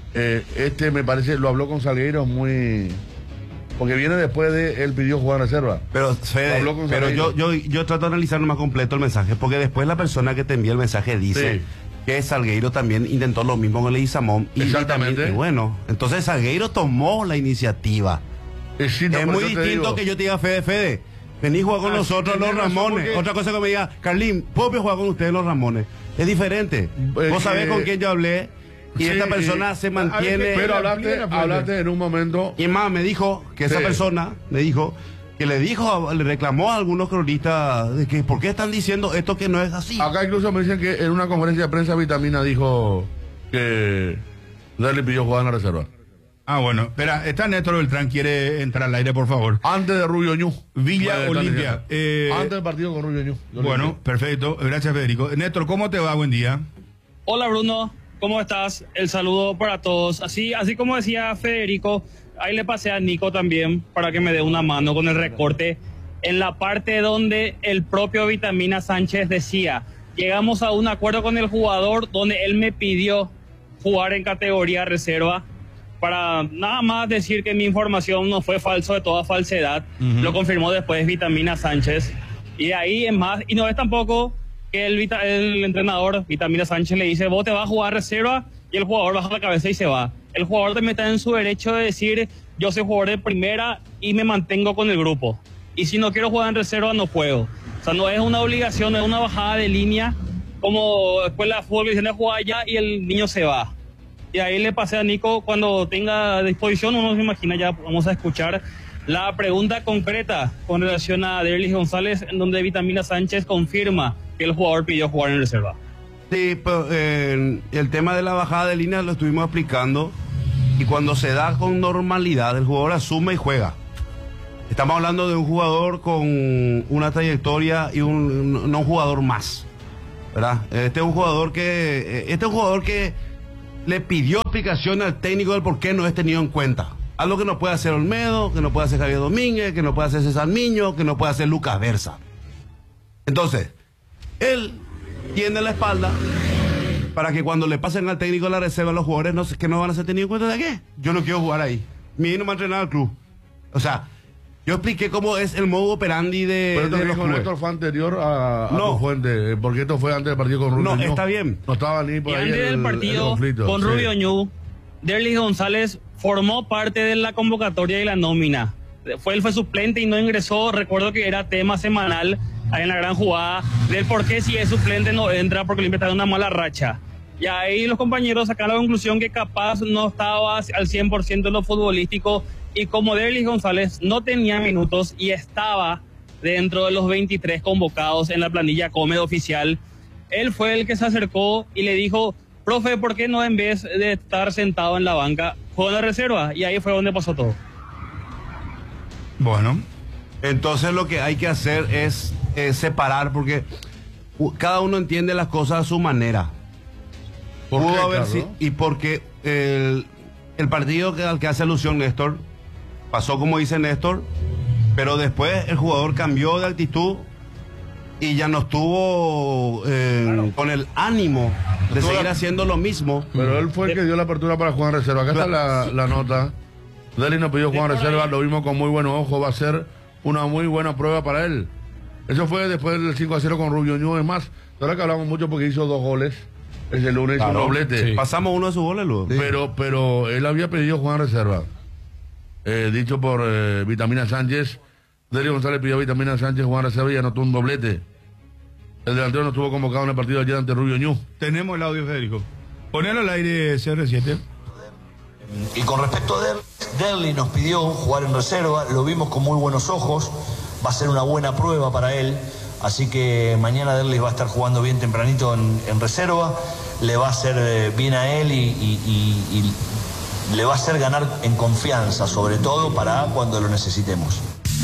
me parece, lo habló con Salgueiro muy... Porque viene después de él pidió jugar reserva. Pero, Fede, Habló con pero Salgueiro. yo trato de analizar más completo el mensaje, porque después la persona que te envía el mensaje dice Sí. que Salgueiro también intentó lo mismo con Leguizamón. Exactamente. También, y bueno, entonces Salgueiro tomó la iniciativa. Sí, no, Es por muy eso te distinto digo. que yo te diga, Fede, vení a jugar con nosotros los tenés razón, Ramones. porque- Otra cosa que me diga, Carlín, ¿puedo jugar con ustedes los Ramones? Es diferente. Vos sabés con quién yo hablé y sí, esta persona sí. se mantiene... Pero Amplía, hablaste en un momento... Y más, me dijo que esa Sí. persona me dijo que le reclamó a algunos cronistas de que ¿por qué están diciendo esto que no es así? Acá incluso me dicen que en una conferencia de prensa Vitamina dijo que Derly pidió jugar en la reserva. Ah, bueno, espera, está Néstor Beltrán, quiere entrar al aire, por favor. Antes de Rubio Ñu. Villa Bueno, Olimpia. Antes del partido con Rubio Ñu. Bueno, perfecto, gracias Federico. Néstor, ¿cómo te va? Buen día. Hola Bruno, ¿cómo estás? El saludo para todos. Así como decía Federico, ahí le pasé a Nico también para que me dé una mano con el recorte. En la parte donde el propio Vitamina Sánchez decía, llegamos a un acuerdo con el jugador donde él me pidió jugar en categoría reserva. Para nada más decir que mi información no fue falso, de toda falsedad. Lo confirmó después Vitamina Sánchez. Y de ahí es más, y no es tampoco que el entrenador Vitamina Sánchez le dice, vos te vas a jugar reserva, y el jugador baja la cabeza y se va. El jugador también está en su derecho de decir, yo soy jugador de primera y me mantengo con el grupo. Y si no quiero jugar en reserva, no puedo. O sea, no es una obligación, no es una bajada de línea, como escuela de fútbol que dicen, juega allá y el niño se va. Y ahí le pasé a Nico, cuando tenga a disposición, uno se imagina, ya vamos a escuchar La pregunta concreta con relación a Derlis González, en donde Vitamina Sánchez confirma que el jugador pidió jugar en reserva. Sí, pero, el tema de la bajada de línea lo estuvimos explicando, y cuando se da con normalidad el jugador asume y juega. Estamos hablando de un jugador con una trayectoria y no un jugador más, ¿verdad? Este es un jugador que le pidió explicación al técnico del por qué no es tenido en cuenta. Algo que no puede hacer Olmedo, que no puede hacer Javier Domínguez, que no puede hacer César Miño, que no puede hacer Lucas Versa. Entonces, él tiene la espalda para que cuando le pasen al técnico de la reserva los jugadores que no van a ser tenidos en cuenta. ¿De qué? Yo no quiero jugar ahí. Mi hijo no me ha entrenado al club. O sea, yo expliqué cómo es el modo operandi de. Pero de los con clubes. Néstor fue anterior a tu fuente, porque esto fue antes del partido con Rubio. No, está bien. No estaba ni por Y ahí antes del partido conflicto, con sí. Rubio Ñu, Derlis González formó parte de la convocatoria y la nómina. Él fue suplente y no ingresó. Recuerdo que era tema semanal ahí en la gran jugada del por qué si es suplente no entra, porque Olimpia está en una mala racha. Y ahí los compañeros sacaron la conclusión que capaz no estaba al 100% en lo futbolístico, y como Derlis González no tenía minutos y estaba dentro de los 23 convocados en la planilla Comed oficial, él fue el que se acercó y le dijo: profe, ¿por qué no en vez de estar sentado en la banca, juego en la reserva? Y ahí fue donde pasó todo. Bueno, Entonces lo que hay que hacer es separar, porque cada uno entiende las cosas a su manera. ¿Por Pudo qué, haber Carlos? y porque el partido al que hace alusión Néstor pasó como dice Néstor, pero después el jugador cambió de actitud y ya no estuvo con el ánimo de seguir haciendo lo mismo. Pero él fue el que dio la apertura para jugar en reserva. Acá está la nota. Derlis nos pidió jugar en reserva, lo vimos con muy buenos ojos, va a ser una muy buena prueba para él. Eso fue después del 5-0 con Rubio Ñu. Es más, ahora que hablamos mucho porque hizo 2 goles ese lunes, hizo un doblete. Sí. Pasamos uno de sus goles luego. Sí. Pero él había pedido jugar en reserva. Dicho por Vitamina Sánchez, Derlis González pidió a Vitamina Sánchez jugar en reserva y anotó un doblete. El delantero no estuvo convocado en el partido ayer ante Rubio Ñu. tenemos el audio, Federico. Ponelo al aire, CR7. Y con respecto a Derlis nos pidió jugar en reserva, lo vimos con muy buenos ojos, va a ser una buena prueba para él, así que mañana Derlis va a estar jugando bien tempranito en reserva, le va a hacer bien a él y le va a hacer ganar en confianza, sobre todo para cuando lo necesitemos.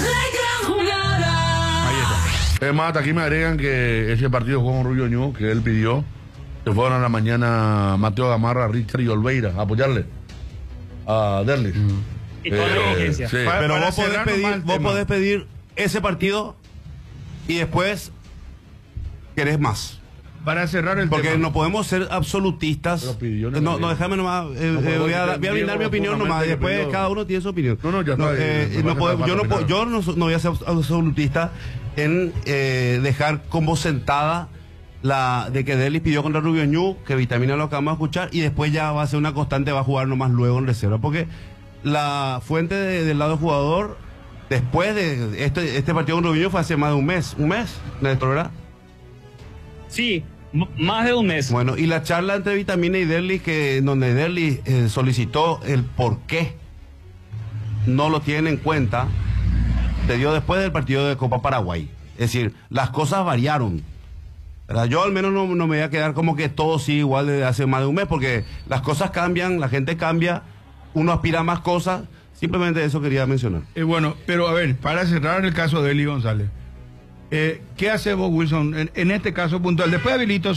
Es más, aquí me agregan que ese partido jugó con Rubio Ñu, que él pidió. Se fueron a la mañana Mateo Gamarra, Richard y Olveira a apoyarle a Derlis. Y toda la exigencia. Sí. Pero Para vos podés cerrar pedir, nomás el vos tema. podés pedir ese partido y después querés más. Para cerrar el Porque tema. no podemos ser absolutistas. Pero pidió, No, déjame nomás. Voy a brindar mi opinión nomás. Y después cada uno tiene su opinión. No, ya está. Yo no voy a ser absolutista en dejar como sentada la de que Derlis pidió contra Rubio Ñu, que Vitamina lo acabamos de escuchar, y después ya va a ser una constante, va a jugar nomás luego en reserva. Porque la fuente del lado del jugador, después de este partido con Rubio Ñu, fue hace más de un mes, Néstor, ¿verdad? Sí, más de un mes. Bueno, y la charla entre Vitamina y Derlis, donde Derlis solicitó el por qué no lo tienen en cuenta, se dio después del partido de Copa Paraguay. Es decir, las cosas variaron, ¿verdad? Yo al menos no me voy a quedar como que todo sigue igual desde hace más de un mes, porque las cosas cambian, la gente cambia, uno aspira a más cosas. Simplemente eso quería mencionar. Bueno, pero a ver, para cerrar el caso de Derlis González, ¿qué hace vos, Wilson, en este caso puntual? Después habilito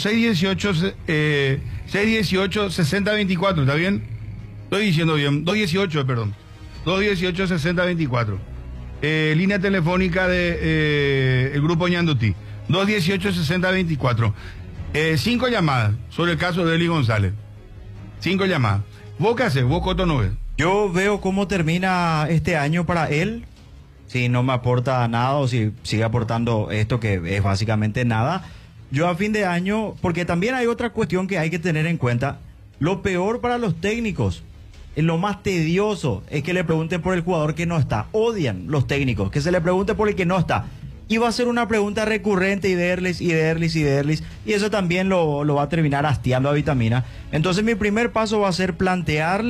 618-6024, ¿está bien? Estoy diciendo bien, 218, perdón. 218-6024. Línea telefónica de el grupo Ñandutí. 218-6024. 5 llamadas sobre el caso de Derlis González. 5 llamadas. ¿Vos qué haces? ¿Vos, Coto, no ves? Yo veo cómo termina este año para él. Si no me aporta nada o si sigue aportando esto que es básicamente nada. Yo a fin de año, porque también hay otra cuestión que hay que tener en cuenta. Lo peor para los técnicos, lo más tedioso es que le pregunten por el jugador que no está. Odian los técnicos que se le pregunte por el que no está. Y va a ser una pregunta recurrente y Derlis. Y eso también lo va a terminar hastiando a Vitamina. Entonces mi primer paso va a ser plantearle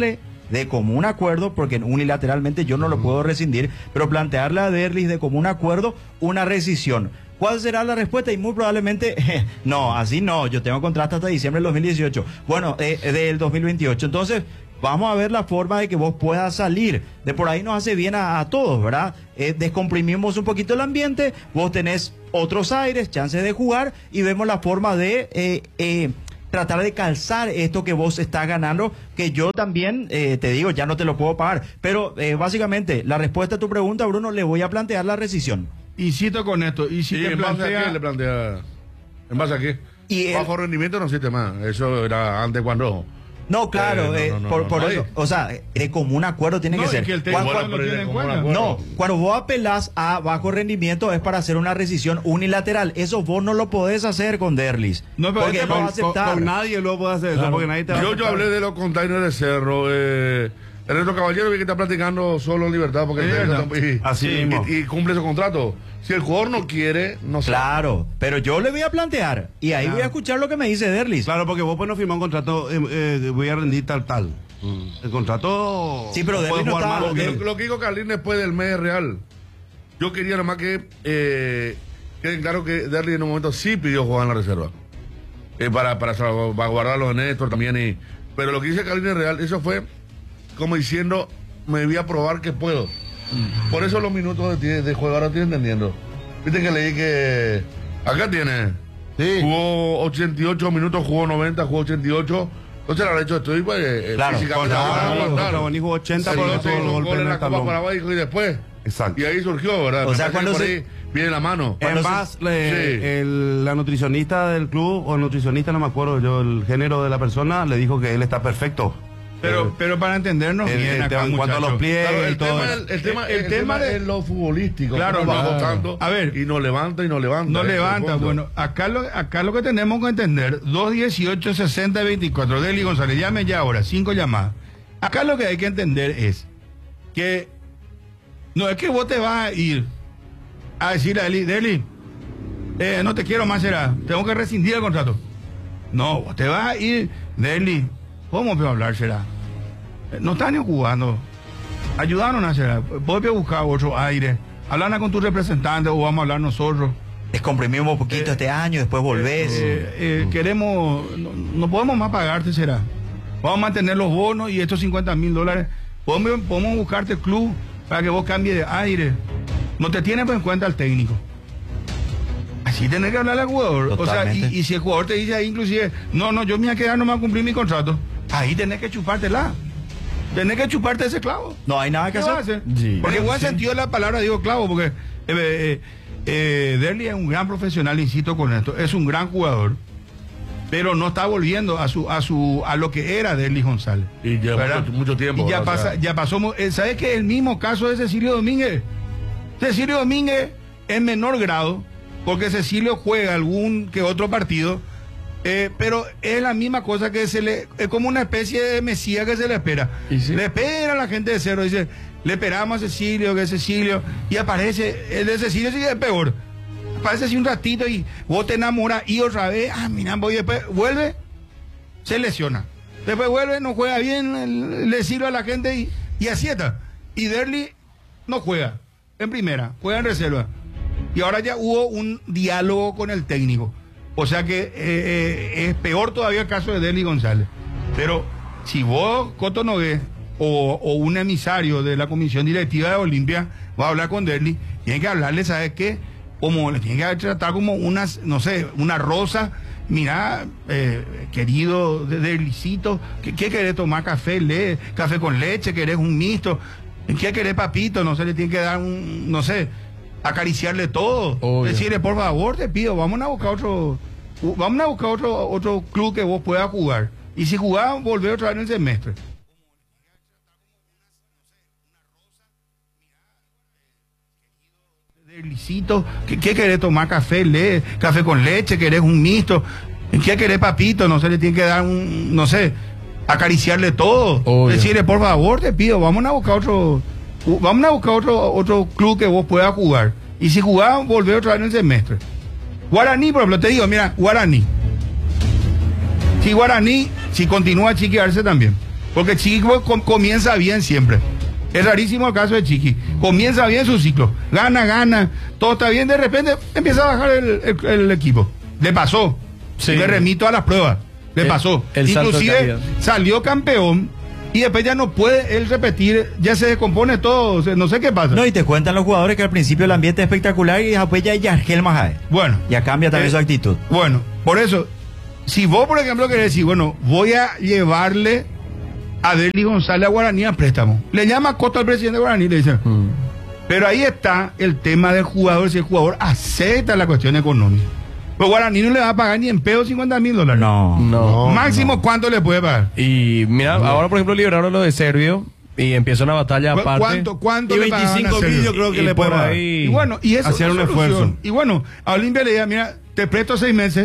de común acuerdo, porque unilateralmente yo no lo puedo rescindir, pero plantearle a Derlis de común acuerdo una rescisión. ¿Cuál será la respuesta? Y muy probablemente, no, así no, yo tengo contrato hasta diciembre del 2018, bueno, del 2028. Entonces, vamos a ver la forma de que vos puedas salir. De por ahí nos hace bien a todos, ¿verdad? Descomprimimos un poquito el ambiente, vos tenés otros aires, chances de jugar, y vemos la forma de tratar de calzar esto que vos estás ganando, que yo también, te digo, ya no te lo puedo pagar. Pero básicamente, la respuesta a tu pregunta, Bruno, le voy a plantear la rescisión. Insisto con esto, y si ¿Y te en base a plantea... qué le plantea? ¿En base a qué? Y Bajo rendimiento no existe más. Eso era antes cuando... No, claro, por nadie. eso, o sea, de común acuerdo tiene No, que ser. es que el técnico Bueno, no lo pero tiene de en común cuenta. acuerdo. No, cuando vos apelás a bajo rendimiento es para hacer una rescisión unilateral. Eso vos no lo podés hacer con Derlis. No, pero porque este no va a Con aceptar. nadie lo puede hacer eso, Claro. porque nadie te va a Yo aceptar. hablé de los containers de cerro. Ernesto Caballero vi que está platicando solo en libertad porque Sí, verdad. Así mismo. y cumple su contrato. Si el jugador no quiere, no sé. Claro, pero yo le voy a plantear y ahí voy a escuchar lo que me dice Derlis. Claro, porque vos pues no firmás un contrato, voy a rendir tal. El contrato... Sí, pero puede Derlis no jugar está- mal, Lo que, lo que dijo Carlín después del mes real. Yo quería nomás que queden claro que Derry en un momento sí pidió jugar en la reserva. Para salvaguardar a Néstor también. Pero lo que dice Carlín es real. Eso fue como diciendo, me voy a probar que puedo. Por eso los minutos de juego ahora estoy entendiendo. Viste que leí que acá tiene. Sí. Jugó 88 minutos, jugó 90, jugó 88. Entonces el hecho estoy pues Claro, físicamente no va a aguantar. Contra jugó 80 Se por hizo los un golpes gol en en la el Copa talón. Paraguay y después. Exacto. Y ahí surgió, ¿verdad? O sea, Me parece cuando que por se- ahí viene la mano. En más, la nutricionista del club, o el nutricionista, no me acuerdo yo, el género de la persona, le dijo que él está perfecto. Pero para entendernos bien acá, en cuanto a los muchachos. pliegues Claro, y todo eso. el tema es lo futbolístico. Claro, cómo va no. votando, A ver. y no levanta. No levanta. Bueno, acá lo que tenemos que entender, 218-60-24, Deli González, llame ya ahora, 5 llamadas. Acá lo que hay que entender es que no es que vos te vas a ir a decirle a Deli, no te quiero más, será, tengo que rescindir el contrato. No, vos te vas a ir, Deli, ¿cómo puedo hablar, será? No están ni jugando. Ayudaron a será. Vos puedes buscar otro aire. Hablan con tu representante o vamos a hablar nosotros. Descomprimimos un poquito este año, después volvés. Queremos, no podemos más pagarte, será. Vamos a mantener los bonos y estos $50,000. Podemos buscarte club para que vos cambies de aire. No te tiene pues en cuenta el técnico. Así tenés que hablarle al jugador. Totalmente. O sea, y si el jugador te dice ahí inclusive, no, yo me voy a quedar, no me voy a cumplir mi contrato. Ahí tenés que chupártela. Tenés que chuparte ese clavo. No hay nada que ¿Qué vas a hacer. hacer? Sí. Porque en buen sentido de la palabra digo clavo, porque Derli es un gran profesional, insisto con esto, es un gran jugador, pero no está volviendo a lo que era Derli González. Y ya ¿verdad? mucho tiempo. Y ya ¿verdad? O sea, ya pasó, ¿sabes que el mismo caso de Cecilio Domínguez? Cecilio Domínguez en menor grado, porque Cecilio juega algún que otro partido, pero es la misma cosa que es como una especie de mesía que se le espera. Le espera a la gente de Cerro, dice, le esperamos a Cecilio, que es Cecilio, y aparece, el de Cecilio sí es peor. Aparece así un ratito y vos te enamoras y otra vez, mira, voy después, vuelve, se lesiona. Después vuelve, no juega bien, le sirve a la gente y así está. Y Derli no juega en primera, juega en reserva. Y ahora ya hubo un diálogo con el técnico. O sea que es peor todavía el caso de Derli González. Pero si vos, Coto Nogués, o un emisario de la comisión directiva de Olimpia, va a hablar con Derli, tiene que hablarle, ¿sabes qué? Como le tiene que tratar como una rosa. Mira, querido Derlicito, ¿qué querés tomar? Café con leche, querés un mixto, ¿qué querés, papito? No sé, le tiene que dar acariciarle todo. Obvio. Decirle, por favor, te pido, vamos a buscar otro club que vos puedas jugar. Y si jugás, volver otra vez en el semestre. Derlicito, ¿qué querés tomar? Café con leche, querés un mixto, ¿qué querés, papito? No sé, le tiene que dar acariciarle todo. Obvio. Decirle, por favor, te pido, vamos a buscar otro club que vos puedas jugar. Y si jugás, volver otra vez en el semestre. Guaraní, por ejemplo, te digo, mira, Guaraní. Si continúa a chiquearse también. Porque Chiqui comienza bien siempre. Es rarísimo el caso de Chiqui. Comienza bien su ciclo. Gana, todo está bien. De repente empieza a bajar el equipo. Le pasó. Sí. Le remito a las pruebas. Le pasó. el salto de Inclusive calidad. salió campeón y después ya no puede él repetir. Ya se descompone todo. O sea, no sé qué pasa. No, y te cuentan los jugadores que al principio el ambiente es espectacular y después ya Yargel Majae. Bueno. Ya cambia también su actitud. Bueno, por eso, si vos, por ejemplo, querés decir, bueno, voy a llevarle a Derly González a Guaraní a préstamo. Le llama Costa al presidente de Guaraní y le dice. Pero ahí está el tema del jugador, si el jugador acepta la cuestión económica. Pues Guaraní no le va a pagar ni en pedo $50,000. No. Máximo, ¿cuánto le puede pagar? Y mira, ahora por ejemplo liberaron lo de Servio y empieza una batalla aparte. ¿Cuánto Y le pagaban a 25 Sergio? mil yo creo que Y le por puede pagar. ahí- Y bueno, y eso hacer es un una solución. esfuerzo. Y bueno, a Olimpia le diga, mira, te presto 6 meses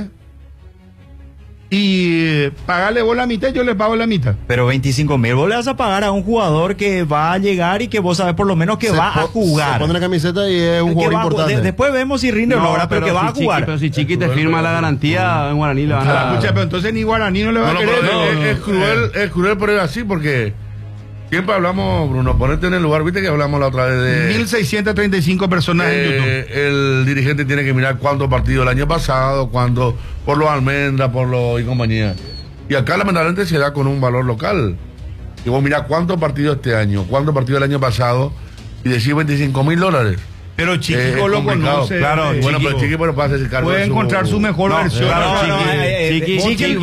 y pagale vos la mitad, yo le pago la mitad. Pero 25,000 vos le vas a pagar a un jugador que va a llegar y que vos sabés por lo menos que va a Se jugar. pone la camiseta y es un Que jugador va a jugar. importante. Después vemos si rinde o no, ¿verdad? Pero que va a si jugar. Chiqui, pero si Chiqui te firma la garantía, en Guaraní le van a Escucha, pero entonces ni Guaraní no le va No, a no, querer. pero es cruel, pero es así porque siempre hablamos, Bruno, ponerte en el lugar, viste que hablamos la otra vez de 1.635 personas en YouTube. el dirigente tiene que mirar cuántos partidos el año pasado, cuántos por los almendras, por los y compañía. Y acá lamentablemente se da con un valor local. Y vos mirá cuántos partidos este año, cuántos partidos el año pasado, y decís $25,000. Pero Chiqui Es lo complicado. conoce. Claro, bueno, pero Chiqui puede hacerse cargo puede de encontrar su mejor No, versión. claro, No, Chiqui-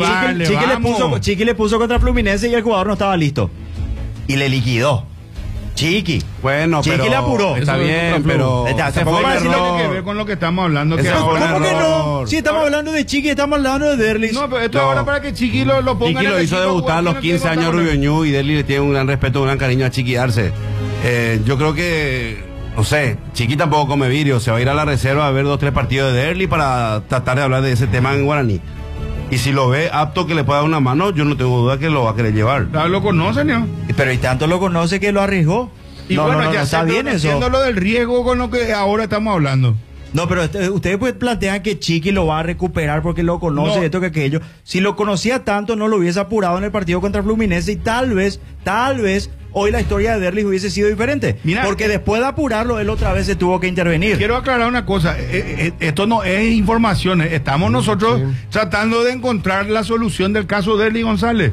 Chiqui le puso contra Fluminense y el jugador no estaba listo. Y le liquidó. Chiqui. Bueno, Chiqui pero le apuró. está Eso es bien, otro pero club. ese Tampoco fue va a el decir lo tiene que error. ver con lo que estamos hablando. Que Ese fue ahora un ¿Cómo que no? error. Si estamos hablando de Chiqui, estamos hablando de Derlis. No, pero esto No. ahora para que Chiqui lo ponga Chiqui en lo el hizo equipo, debutar a los bueno, 15 años tiene que Rubio Ñu y Derly le tiene un gran respeto, un gran cariño a Chiqui Arce. Yo creo que, no sé, Chiqui tampoco come vidrio, se va a ir a la reserva a ver 2 o 3 partidos de Derly para tratar de hablar de ese tema en Guaraní. Y si lo ve apto que le pueda dar una mano, yo no tengo duda que lo va a querer llevar. contar. Lo conocen, ¿no? Pero y tanto lo conoce que lo arriesgó. Y no, bueno, no, no, ya está sé, bien pero eso. entiendo lo del riesgo con lo que ahora estamos hablando. No, pero ustedes pues plantean que Chiqui lo va a recuperar porque lo conoce, No. esto que aquello. Si lo conocía tanto, no lo hubiese apurado en el partido contra Fluminense y tal vez, hoy la historia de Derlis hubiese sido diferente. Mira, porque después de apurarlo, él otra vez se tuvo que intervenir. Quiero aclarar una cosa, esto no es información, estamos nosotros tratando de encontrar la solución del caso de Derly González.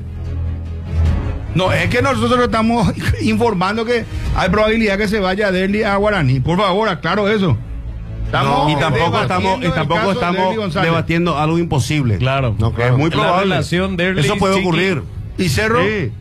No, es que nosotros estamos informando que hay probabilidad que se vaya Derly a Guaraní. Por favor, aclaro eso. Y tampoco debatiendo estamos, el caso de Derly González. debatiendo algo imposible. Claro. No, claro. Es muy La probable. relación Derly, Eso puede Chiqui. ocurrir. ¿Y Cerro? Sí.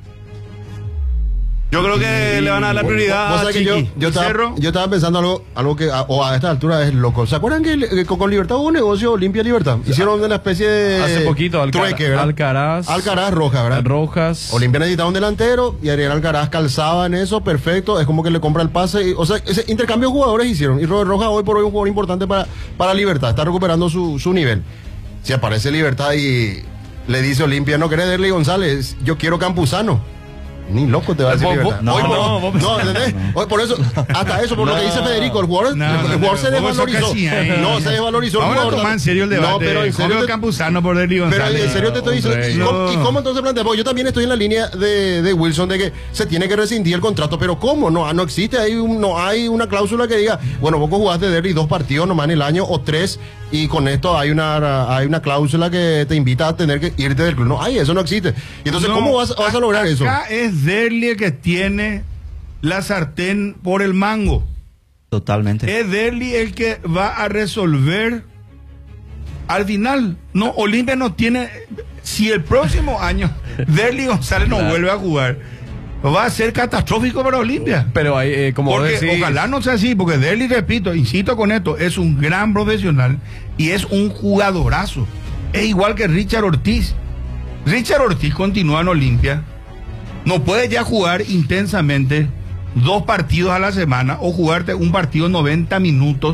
Yo creo que le van a dar la prioridad Vos a sabés que Chiqui. yo Cerro. estaba pensando algo que a esta altura es loco. ¿Se acuerdan que con Libertad hubo un negocio Olimpia Libertad? Hicieron una especie de Hace poquito trueque, ¿verdad? Alcaraz Roja, ¿verdad? Rojas. Olimpia necesitaba un delantero y Ariel Alcaraz calzaba en eso, perfecto. Es como que le compra el pase. O sea, ese intercambio de jugadores hicieron. Y Robert Rojas hoy por hoy es un jugador importante para Libertad. Está recuperando su nivel. Si aparece Libertad y le dice Olimpia, no querés Derly González, yo quiero Campuzano. Ni loco te va a decir Libertad. no, Hoy por- no, vos- no, ¿entendés? Hoy por eso, hasta eso, por lo que dice Federico, el jugador se vos desvalorizó. sos casi ahí. No, se desvalorizó el Vamos a jugador. tomar en serio el debate. No, pero en serio. Jorge Campuzano por Derly Pero González. en serio te estoy diciendo, Hombre, ¿y cómo entonces plantea? Porque yo también estoy en la línea de Wilson de que se tiene que rescindir el contrato, pero ¿cómo? No existe, no hay una cláusula que diga, bueno, vos jugaste Derly 2 partidos nomás en el año o 3 y con esto hay una cláusula que te invita a tener que irte del club. No hay, eso no existe. Y entonces, No, ¿cómo vas a lograr eso? Acá es Derly el que tiene la sartén por el mango. Totalmente. Es Derly el que va a resolver al final. No, Olimpia no tiene. Si el próximo año Derly González no vuelve a jugar, va a ser catastrófico para Olimpia. Pero hay, como vos Porque decís, ojalá no sea así, porque Derly, repito, insisto con esto, es un gran profesional y es un jugadorazo. Es igual que Richard Ortiz. Richard Ortiz continúa en Olimpia. No puede ya jugar intensamente 2 partidos a la semana o jugarte un partido 90 minutos,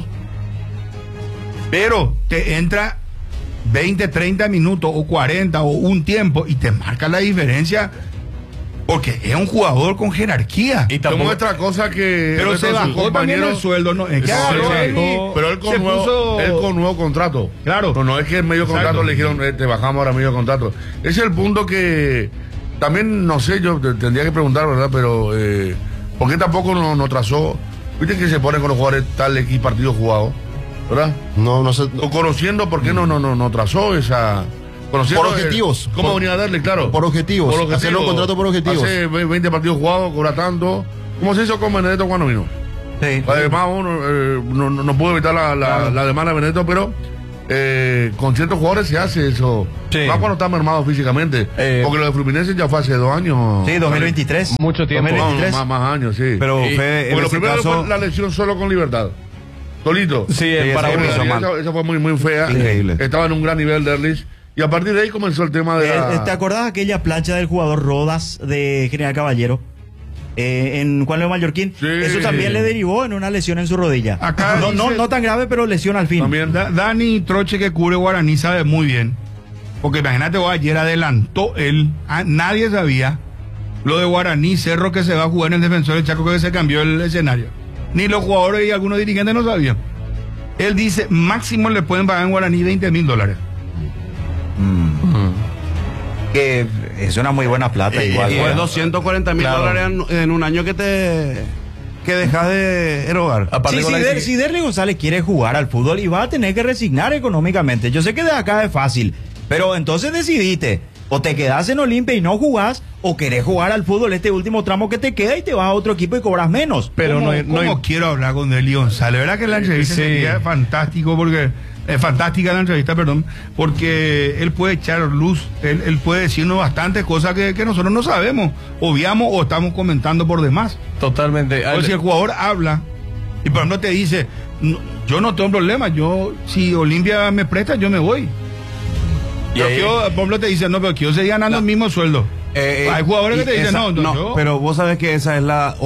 pero te entra 20, 30 minutos o 40 o un tiempo y te marca la diferencia porque es un jugador con jerarquía. y Como tampoco, otra cosa que. Pero se bajó también el sueldo, ¿no? Es que agarró Sí, Derly, pero él con, se nuevo, puso- él con nuevo contrato. Claro. No es que en medio Exacto. contrato le dijeron, te bajamos ahora medio contrato. Ese es el punto que También, no sé, yo tendría que preguntar, ¿verdad? Pero, ¿por qué tampoco no trazó? ¿Viste que se pone con los jugadores tal X partido jugado? ¿Verdad? No sé. O conociendo, ¿por qué no trazó esa...? Conociendo Por objetivos. ¿Cómo venía a darle, claro? Por objetivos. Hacerle un contrato por objetivos. Hace 20 partidos jugados, cobra tanto. ¿Cómo se hizo con Benedetto cuando vino? Sí. Además, uno no pudo evitar la demanda de Benedetto, pero con ciertos jugadores se hace eso. Sí. Más cuando está mermado físicamente. Porque lo de Fluminense ya fue hace 2 años. Sí, 2023. Mucho tiempo. 2023. Más años, sí. Pero Y- Fede, en Porque lo ese primero caso, fue la lesión solo con Libertad. Solito. Sí, en esa Paraguay. es una- Esa fue muy fea. Increíble. Estaba en un gran nivel Derlis. Y a partir de ahí comenzó el tema de ¿Te acordás aquella plancha del jugador Rodas de General Caballero? En Juan León Mallorquín. Sí. Eso también le derivó en una lesión en su rodilla. Acá no dice- tan grave, pero lesión al fin. También. Dani Troche, que cubre Guaraní, sabe muy bien. Porque imagínate vos, ayer adelantó él, nadie sabía lo de Guaraní, Cerro, que se va a jugar en el Defensor del Chaco, que se cambió el escenario. Ni los jugadores y algunos dirigentes no sabían. Él dice, máximo le pueden pagar en Guaraní $20,000. Que es una muy buena plata igual. y es $240,000 Claro. en un año que dejas de erogar. Aparte Sí, con la si Derly González quiere jugar al fútbol y va a tener que resignar económicamente. Yo sé que de acá es fácil, pero entonces decidite. O te quedás en Olimpia y no jugás, o querés jugar al fútbol este último tramo que te queda y te vas a otro equipo y cobras menos. Pero no hay- ¿Cómo quiero hablar con Deli González? ¿Verdad que la entrevista Sí. sería fantástico porque fantástica la entrevista, perdón, porque él puede echar luz, él puede decirnos bastantes cosas que nosotros no sabemos, obviamos o estamos comentando por demás. Totalmente. O si el jugador habla y por ejemplo te dice, yo no tengo problema, si Olimpia me presta, yo me voy. Y Pero ahí- por ejemplo te dicen, no, pero que yo seguía ganando el mismo sueldo. Hay jugadores que te dicen, no, yo- pero vos sabés que esa es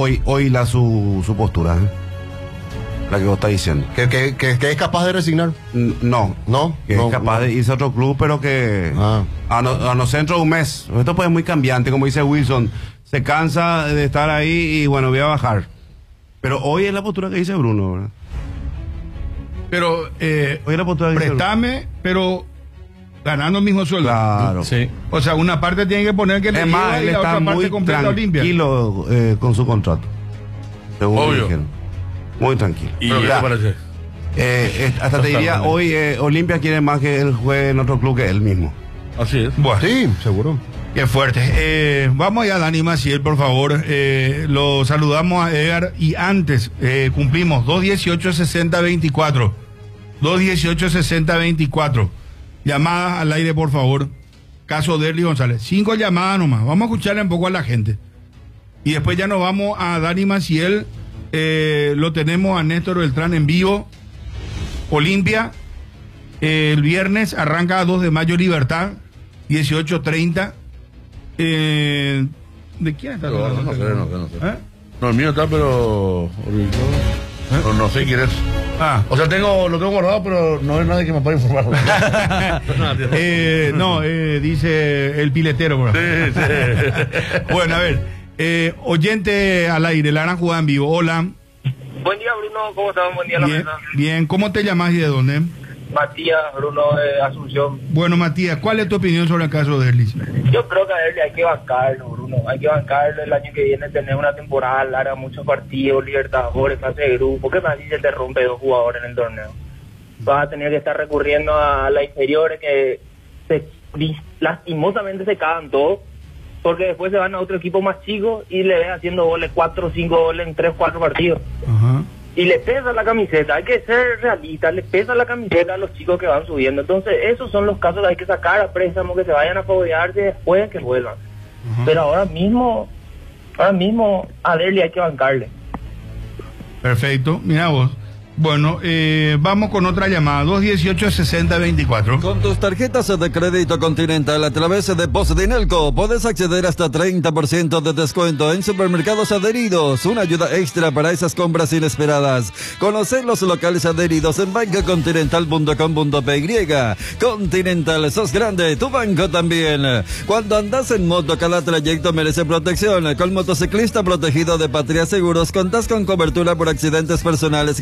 su postura, ¿eh? La que vos estás diciendo. Que es capaz de resignar. No, No, que no, es capaz no. de irse a otro club, pero que Ah. a no ser dentro de un mes. Esto puede ser muy cambiante, como dice Wilson. Se cansa de estar ahí y bueno, voy a bajar. Pero hoy es la postura que dice Bruno, ¿verdad? pero Hoy es la postura que dice Bruno. préstame, pero ganando el mismo sueldo. Claro. Sí. O sea, una parte tiene que poner que le Es más, lleva él y la está otra parte muy completa Olimpia. tranquilo con su contrato. Según me Obvio. dijeron. Muy tranquilo. ¿Pero qué Ya, te parece? hasta te diría, hoy Olimpia quiere más que él juegue en otro club que él mismo. Así es. Bueno, Sí, seguro. qué fuerte. Vamos allá, Dani Maciel, por favor. Lo saludamos a Edgar y antes cumplimos 218-60-24. 218-60-24. Llamadas al aire, por favor. Caso Derly González. 5 llamadas nomás. Vamos a escucharle un poco a la gente. Y después ya nos vamos a Dani Maciel. Lo tenemos a Néstor Beltrán en vivo. Olimpia. El viernes arranca a 2 de mayo Libertad. 18:30. ¿De quién está? No sé. ¿Eh? No, el mío está, pero... No sé quién es. Ah. O sea, lo tengo guardado, pero no hay nadie que me pueda informar. Dice el piletero. Bro. Sí. Bueno, a ver. Oyente al aire, la gran jugada en vivo. Hola. Buen día, Bruno. ¿Cómo estás? Buen día, la Bien, mesa. bien. ¿Cómo te llamas y de dónde? Matías, Bruno, de Asunción. Bueno, Matías, ¿cuál es tu opinión sobre el caso de Erlis? Yo creo que a él hay que bancarlo, Bruno. Hay que bancarlo el año que viene, tener una temporada larga, muchos partidos, Libertadores, fase de grupo. ¿Qué más si se te rompe 2 jugadores en el torneo? Vas a tener que estar recurriendo a las inferiores que lastimosamente se cagan todos, porque después se van a otro equipo más chico y le ves haciendo goles, 4 o 5 goles en 3 o 4 partidos. Ajá. Y le pesa la camiseta, hay que ser realista, le pesa la camiseta a los chicos que van subiendo. Entonces, esos son los casos que hay que sacar a préstamo, que se vayan a foguearse después que vuelvan. Pero ahora mismo a Derly hay que bancarle. Perfecto, mira vos. Bueno, vamos con otra llamada, 218-60-24. Con tus tarjetas de crédito Continental a través de Postdinelco puedes acceder hasta 30% de descuento en supermercados adheridos. Una ayuda extra para esas compras inesperadas. Conocer los locales adheridos en bancocontinental.com.py. Continental, sos grande, tu banco también. Cuando andas en moto, cada trayecto merece protección. Con Motociclista Protegido de Patria Seguros contás con cobertura por accidentes personales, gastos médicos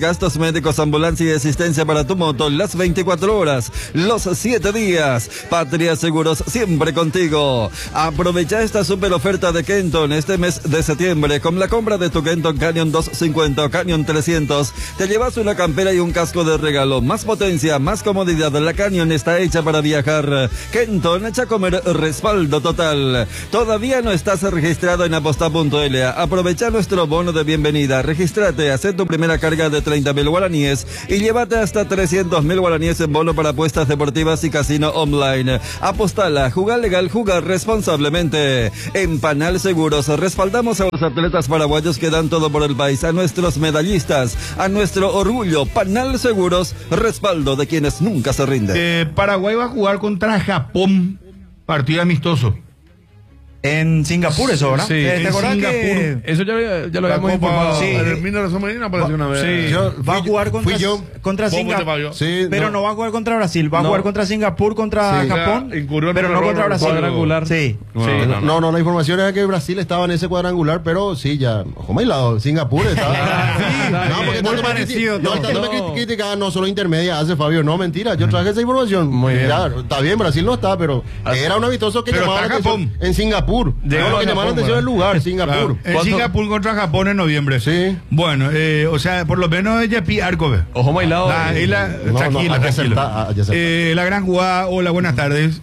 médicos, ambulancia y asistencia para tu moto las 24 horas, los 7 días. Patria Seguros, siempre contigo. Aprovecha esta super oferta de Kenton este mes de septiembre. Con la compra de tu Kenton Canyon 250 o Canyon 300, te llevas una campera y un casco de regalo. Más potencia, más comodidad. La Canyon está hecha para viajar. Kenton, echa a comer, respaldo total. Todavía no estás registrado en aposta.la. Aprovecha nuestro bono de bienvenida. Regístrate, haz tu primera carga de 30.000 guaraníes y llévate hasta 300.000 guaraníes en bono para apuestas deportivas y casino online. Apostala, jugar legal, jugar responsablemente. En Panal Seguros respaldamos a los atletas paraguayos que dan todo por el país, a nuestros medallistas, a nuestro orgullo. Panal Seguros, respaldo de quienes nunca se rinden. Paraguay va a jugar contra Japón, partido amistoso. En Singapur eso, ¿verdad? Sí, ¿Te acordás que Eso ya lo habíamos informado. Sí. El Mineros Medina apareció una vez. Sí. va a jugar contra Singapur? Sí, Pero no va a jugar contra Brasil, va a jugar contra Singapur, contra Japón, pero no contra Brasil. Cuadrangular. Sí. No, la información era que Brasil estaba en ese cuadrangular, pero sí, ya, ojo, me lado, Singapur estaba. No, porque muy tanto parecido. tanto me criticaban, no solo intermedia, hace Fabio, no, mentira, yo traje esa información. Muy bien. Ya, está bien, Brasil no está, pero era un amistoso que Pero llamaba la está atención en Singapur. Llegó Lo que llamaba la atención el lugar, Singapur. En Singapur contra Japón en noviembre. Sí. Bueno, o sea, por lo menos ella pi Arcove. Ojo bailado. Tranquila, tranquila. La gran jugada, hola, buenas tardes.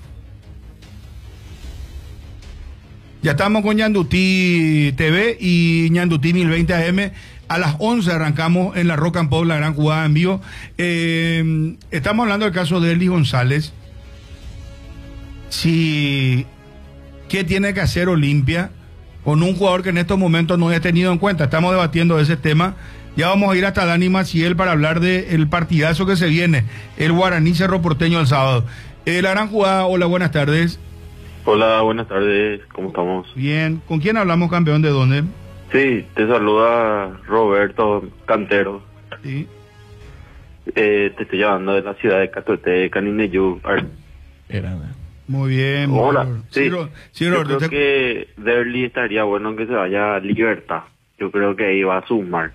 Ya estamos con Ñandutí TV y Ñandutí 1020 AM. A las 11 arrancamos en la Rock and Pop, la gran jugada en vivo. Estamos hablando del caso de Eli González. ¿Qué tiene que hacer Olimpia con un jugador que en estos momentos no es tenido en cuenta? Estamos debatiendo ese tema. Ya vamos a ir hasta Dani Maciel para hablar del partidazo que se viene, el Guaraní Cerro Porteño el sábado. La gran jugada, hola, buenas tardes. Hola, buenas tardes, ¿cómo estamos? Bien, ¿con quién hablamos, campeón? ¿De dónde? Sí, te saluda Roberto Cantero. Sí. Te estoy llamando de la ciudad de Catoté, Canineyú. Muy bien. Hola, sí, sí, yo Roberto, creo que Derly estaría bueno que se vaya a Libertad. Yo creo que ahí va a sumar.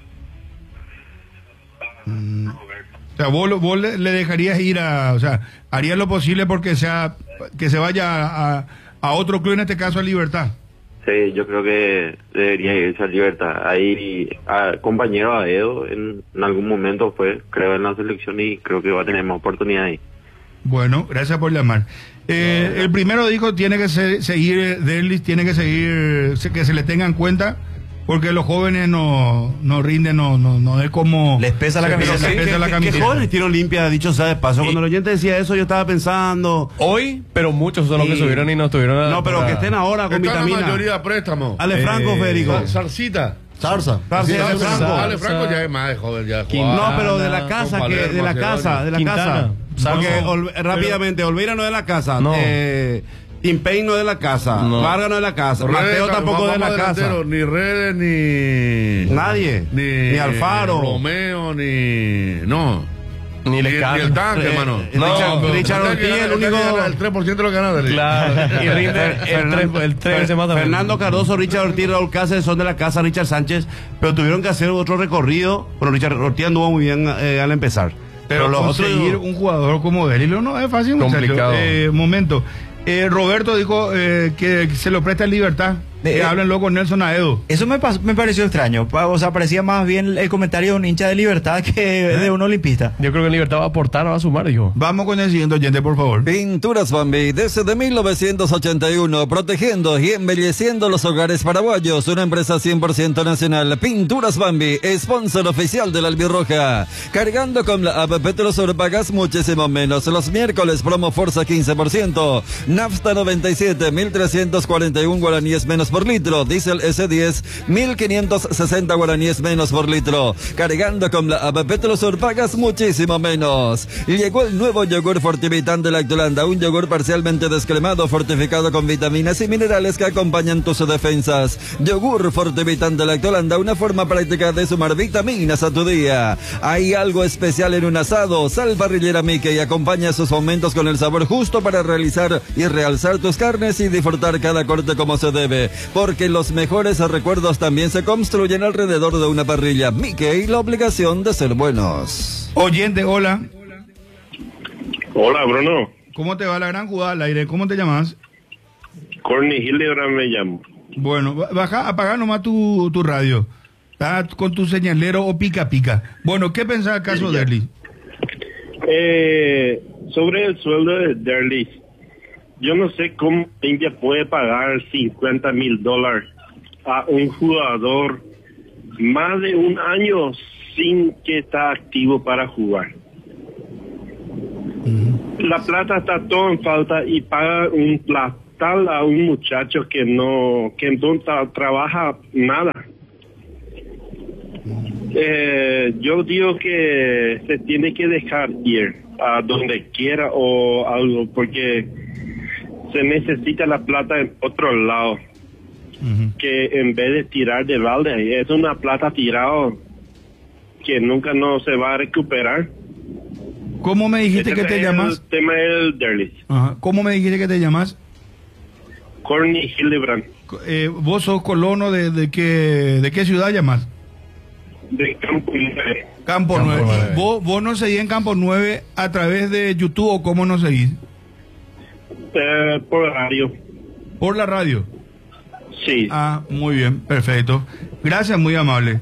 O sea, vos le dejarías ir o sea, harías lo posible porque que se vaya a otro club, en este caso a Libertad. Sí, yo creo que debería irse a Libertad. Ahí, compañero Aedo, en algún momento fue, creo, en la selección y creo que va a tener más oportunidad ahí. Bueno, gracias por llamar. El primero dijo, tiene que seguir Derlis, tiene que seguir, que se le tenga en cuenta, porque los jóvenes no rinden, no es como... Les pesa la camiseta. Les pesa la camiseta. ¿Qué jóvenes tiene Olimpia, dicho sea de paso? Cuando el oyente decía eso, yo estaba pensando... Hoy, pero muchos son los que subieron y no estuvieron... No, pero que estén ahora con Está vitamina. la mayoría a préstamo. Ale Franco, Federico. Zarcita. Zarza. Sí, Ale Franco. Ale Franco ya es más de joven, ya No, pero de la casa, Con Palermo, de la casa. Porque rápidamente, Olveira no es de la casa. No. Timpey no es de la casa. No. Vargas no es de la casa. Mateo tampoco es de la casa. Ni Redes, ni... Nadie. Ni Alfaro. Romeo, ni... No. Ni Ni el tanque, hermano. Richard Ortiz, el único... El 3% de lo que gana. Claro, y rinde el 3 veces más también. Fernando Cardoso, Richard Ortiz, Raúl Cáceres son de la casa, Richard Sánchez, pero tuvieron que hacer otro recorrido. Bueno, Richard Ortiz anduvo muy bien al empezar. Pero los conseguir otros... un jugador como Delilo no es fácil, Complicado. Momento. Roberto dijo que se lo presta en Libertad. Háblenlo con Nelson Aedo. Eso me pareció extraño. O sea, parecía más bien el comentario de un hincha de Libertad que de un olimpista. Yo creo que Libertad va a aportar, va a sumar, dijo. Vamos con el siguiente oyente, por favor. Pinturas Bambi, desde 1981, protegiendo y embelleciendo los hogares paraguayos, una empresa 100% nacional. Pinturas Bambi, sponsor oficial de la Albirroja. Cargando con la app Petrosur pagas muchísimo menos. Los miércoles promo Forza 15%, Nafta 97, 1.341 guaraníes menos por litro, Diesel S10, 1.560 guaraníes menos por litro. Cargando con la app Petrosur pagas muchísimo menos. Llegó el nuevo yogur Fortivitan de Lactolanda, un yogur parcialmente descremado, fortificado con vitaminas y minerales que acompañan tus defensas. Yogur Fortivitan de Lactolanda, una forma práctica de sumar vitaminas a tu día. Hay algo especial en un asado, sal parrillera Mickey, acompaña sus momentos con el sabor justo para realizar y realzar tus carnes y disfrutar cada corte como se debe. porque los mejores recuerdos también se construyen alrededor de una parrilla. Mickey, la obligación de ser buenos. Oyente, hola. Hola, Bruno. ¿Cómo te va la gran jugada al aire? ¿Cómo te llamas? Corny Hildebrand me llamo. Bueno, baja, apaga nomás tu radio. Está con tu señalero o pica pica. Bueno, ¿qué pensás del caso de Derlis? Sobre el sueldo de Derlis, yo no sé cómo India puede pagar $50,000 a un jugador más de un año sin que está activo para jugar. La plata está todo en falta y paga un platal a un muchacho que no trabaja nada. Yo digo que se tiene que dejar ir a donde quiera o algo, porque se necesita la plata en otro lado, que en vez de tirar de balde, es una plata tirada que nunca no se va a recuperar. ¿Cómo me dijiste que te llamas? El tema del Derlis. Ajá. ¿Cómo me dijiste que te llamas? Corny Hildebrand. ¿Vos sos colono de qué ciudad llamas? De Campo 9. Campo 9. ¿Vos nos seguís en Campo 9 a través de YouTube o cómo nos seguís? Por radio. ¿Por la radio? Sí. Ah, muy bien, perfecto. Gracias, muy amable.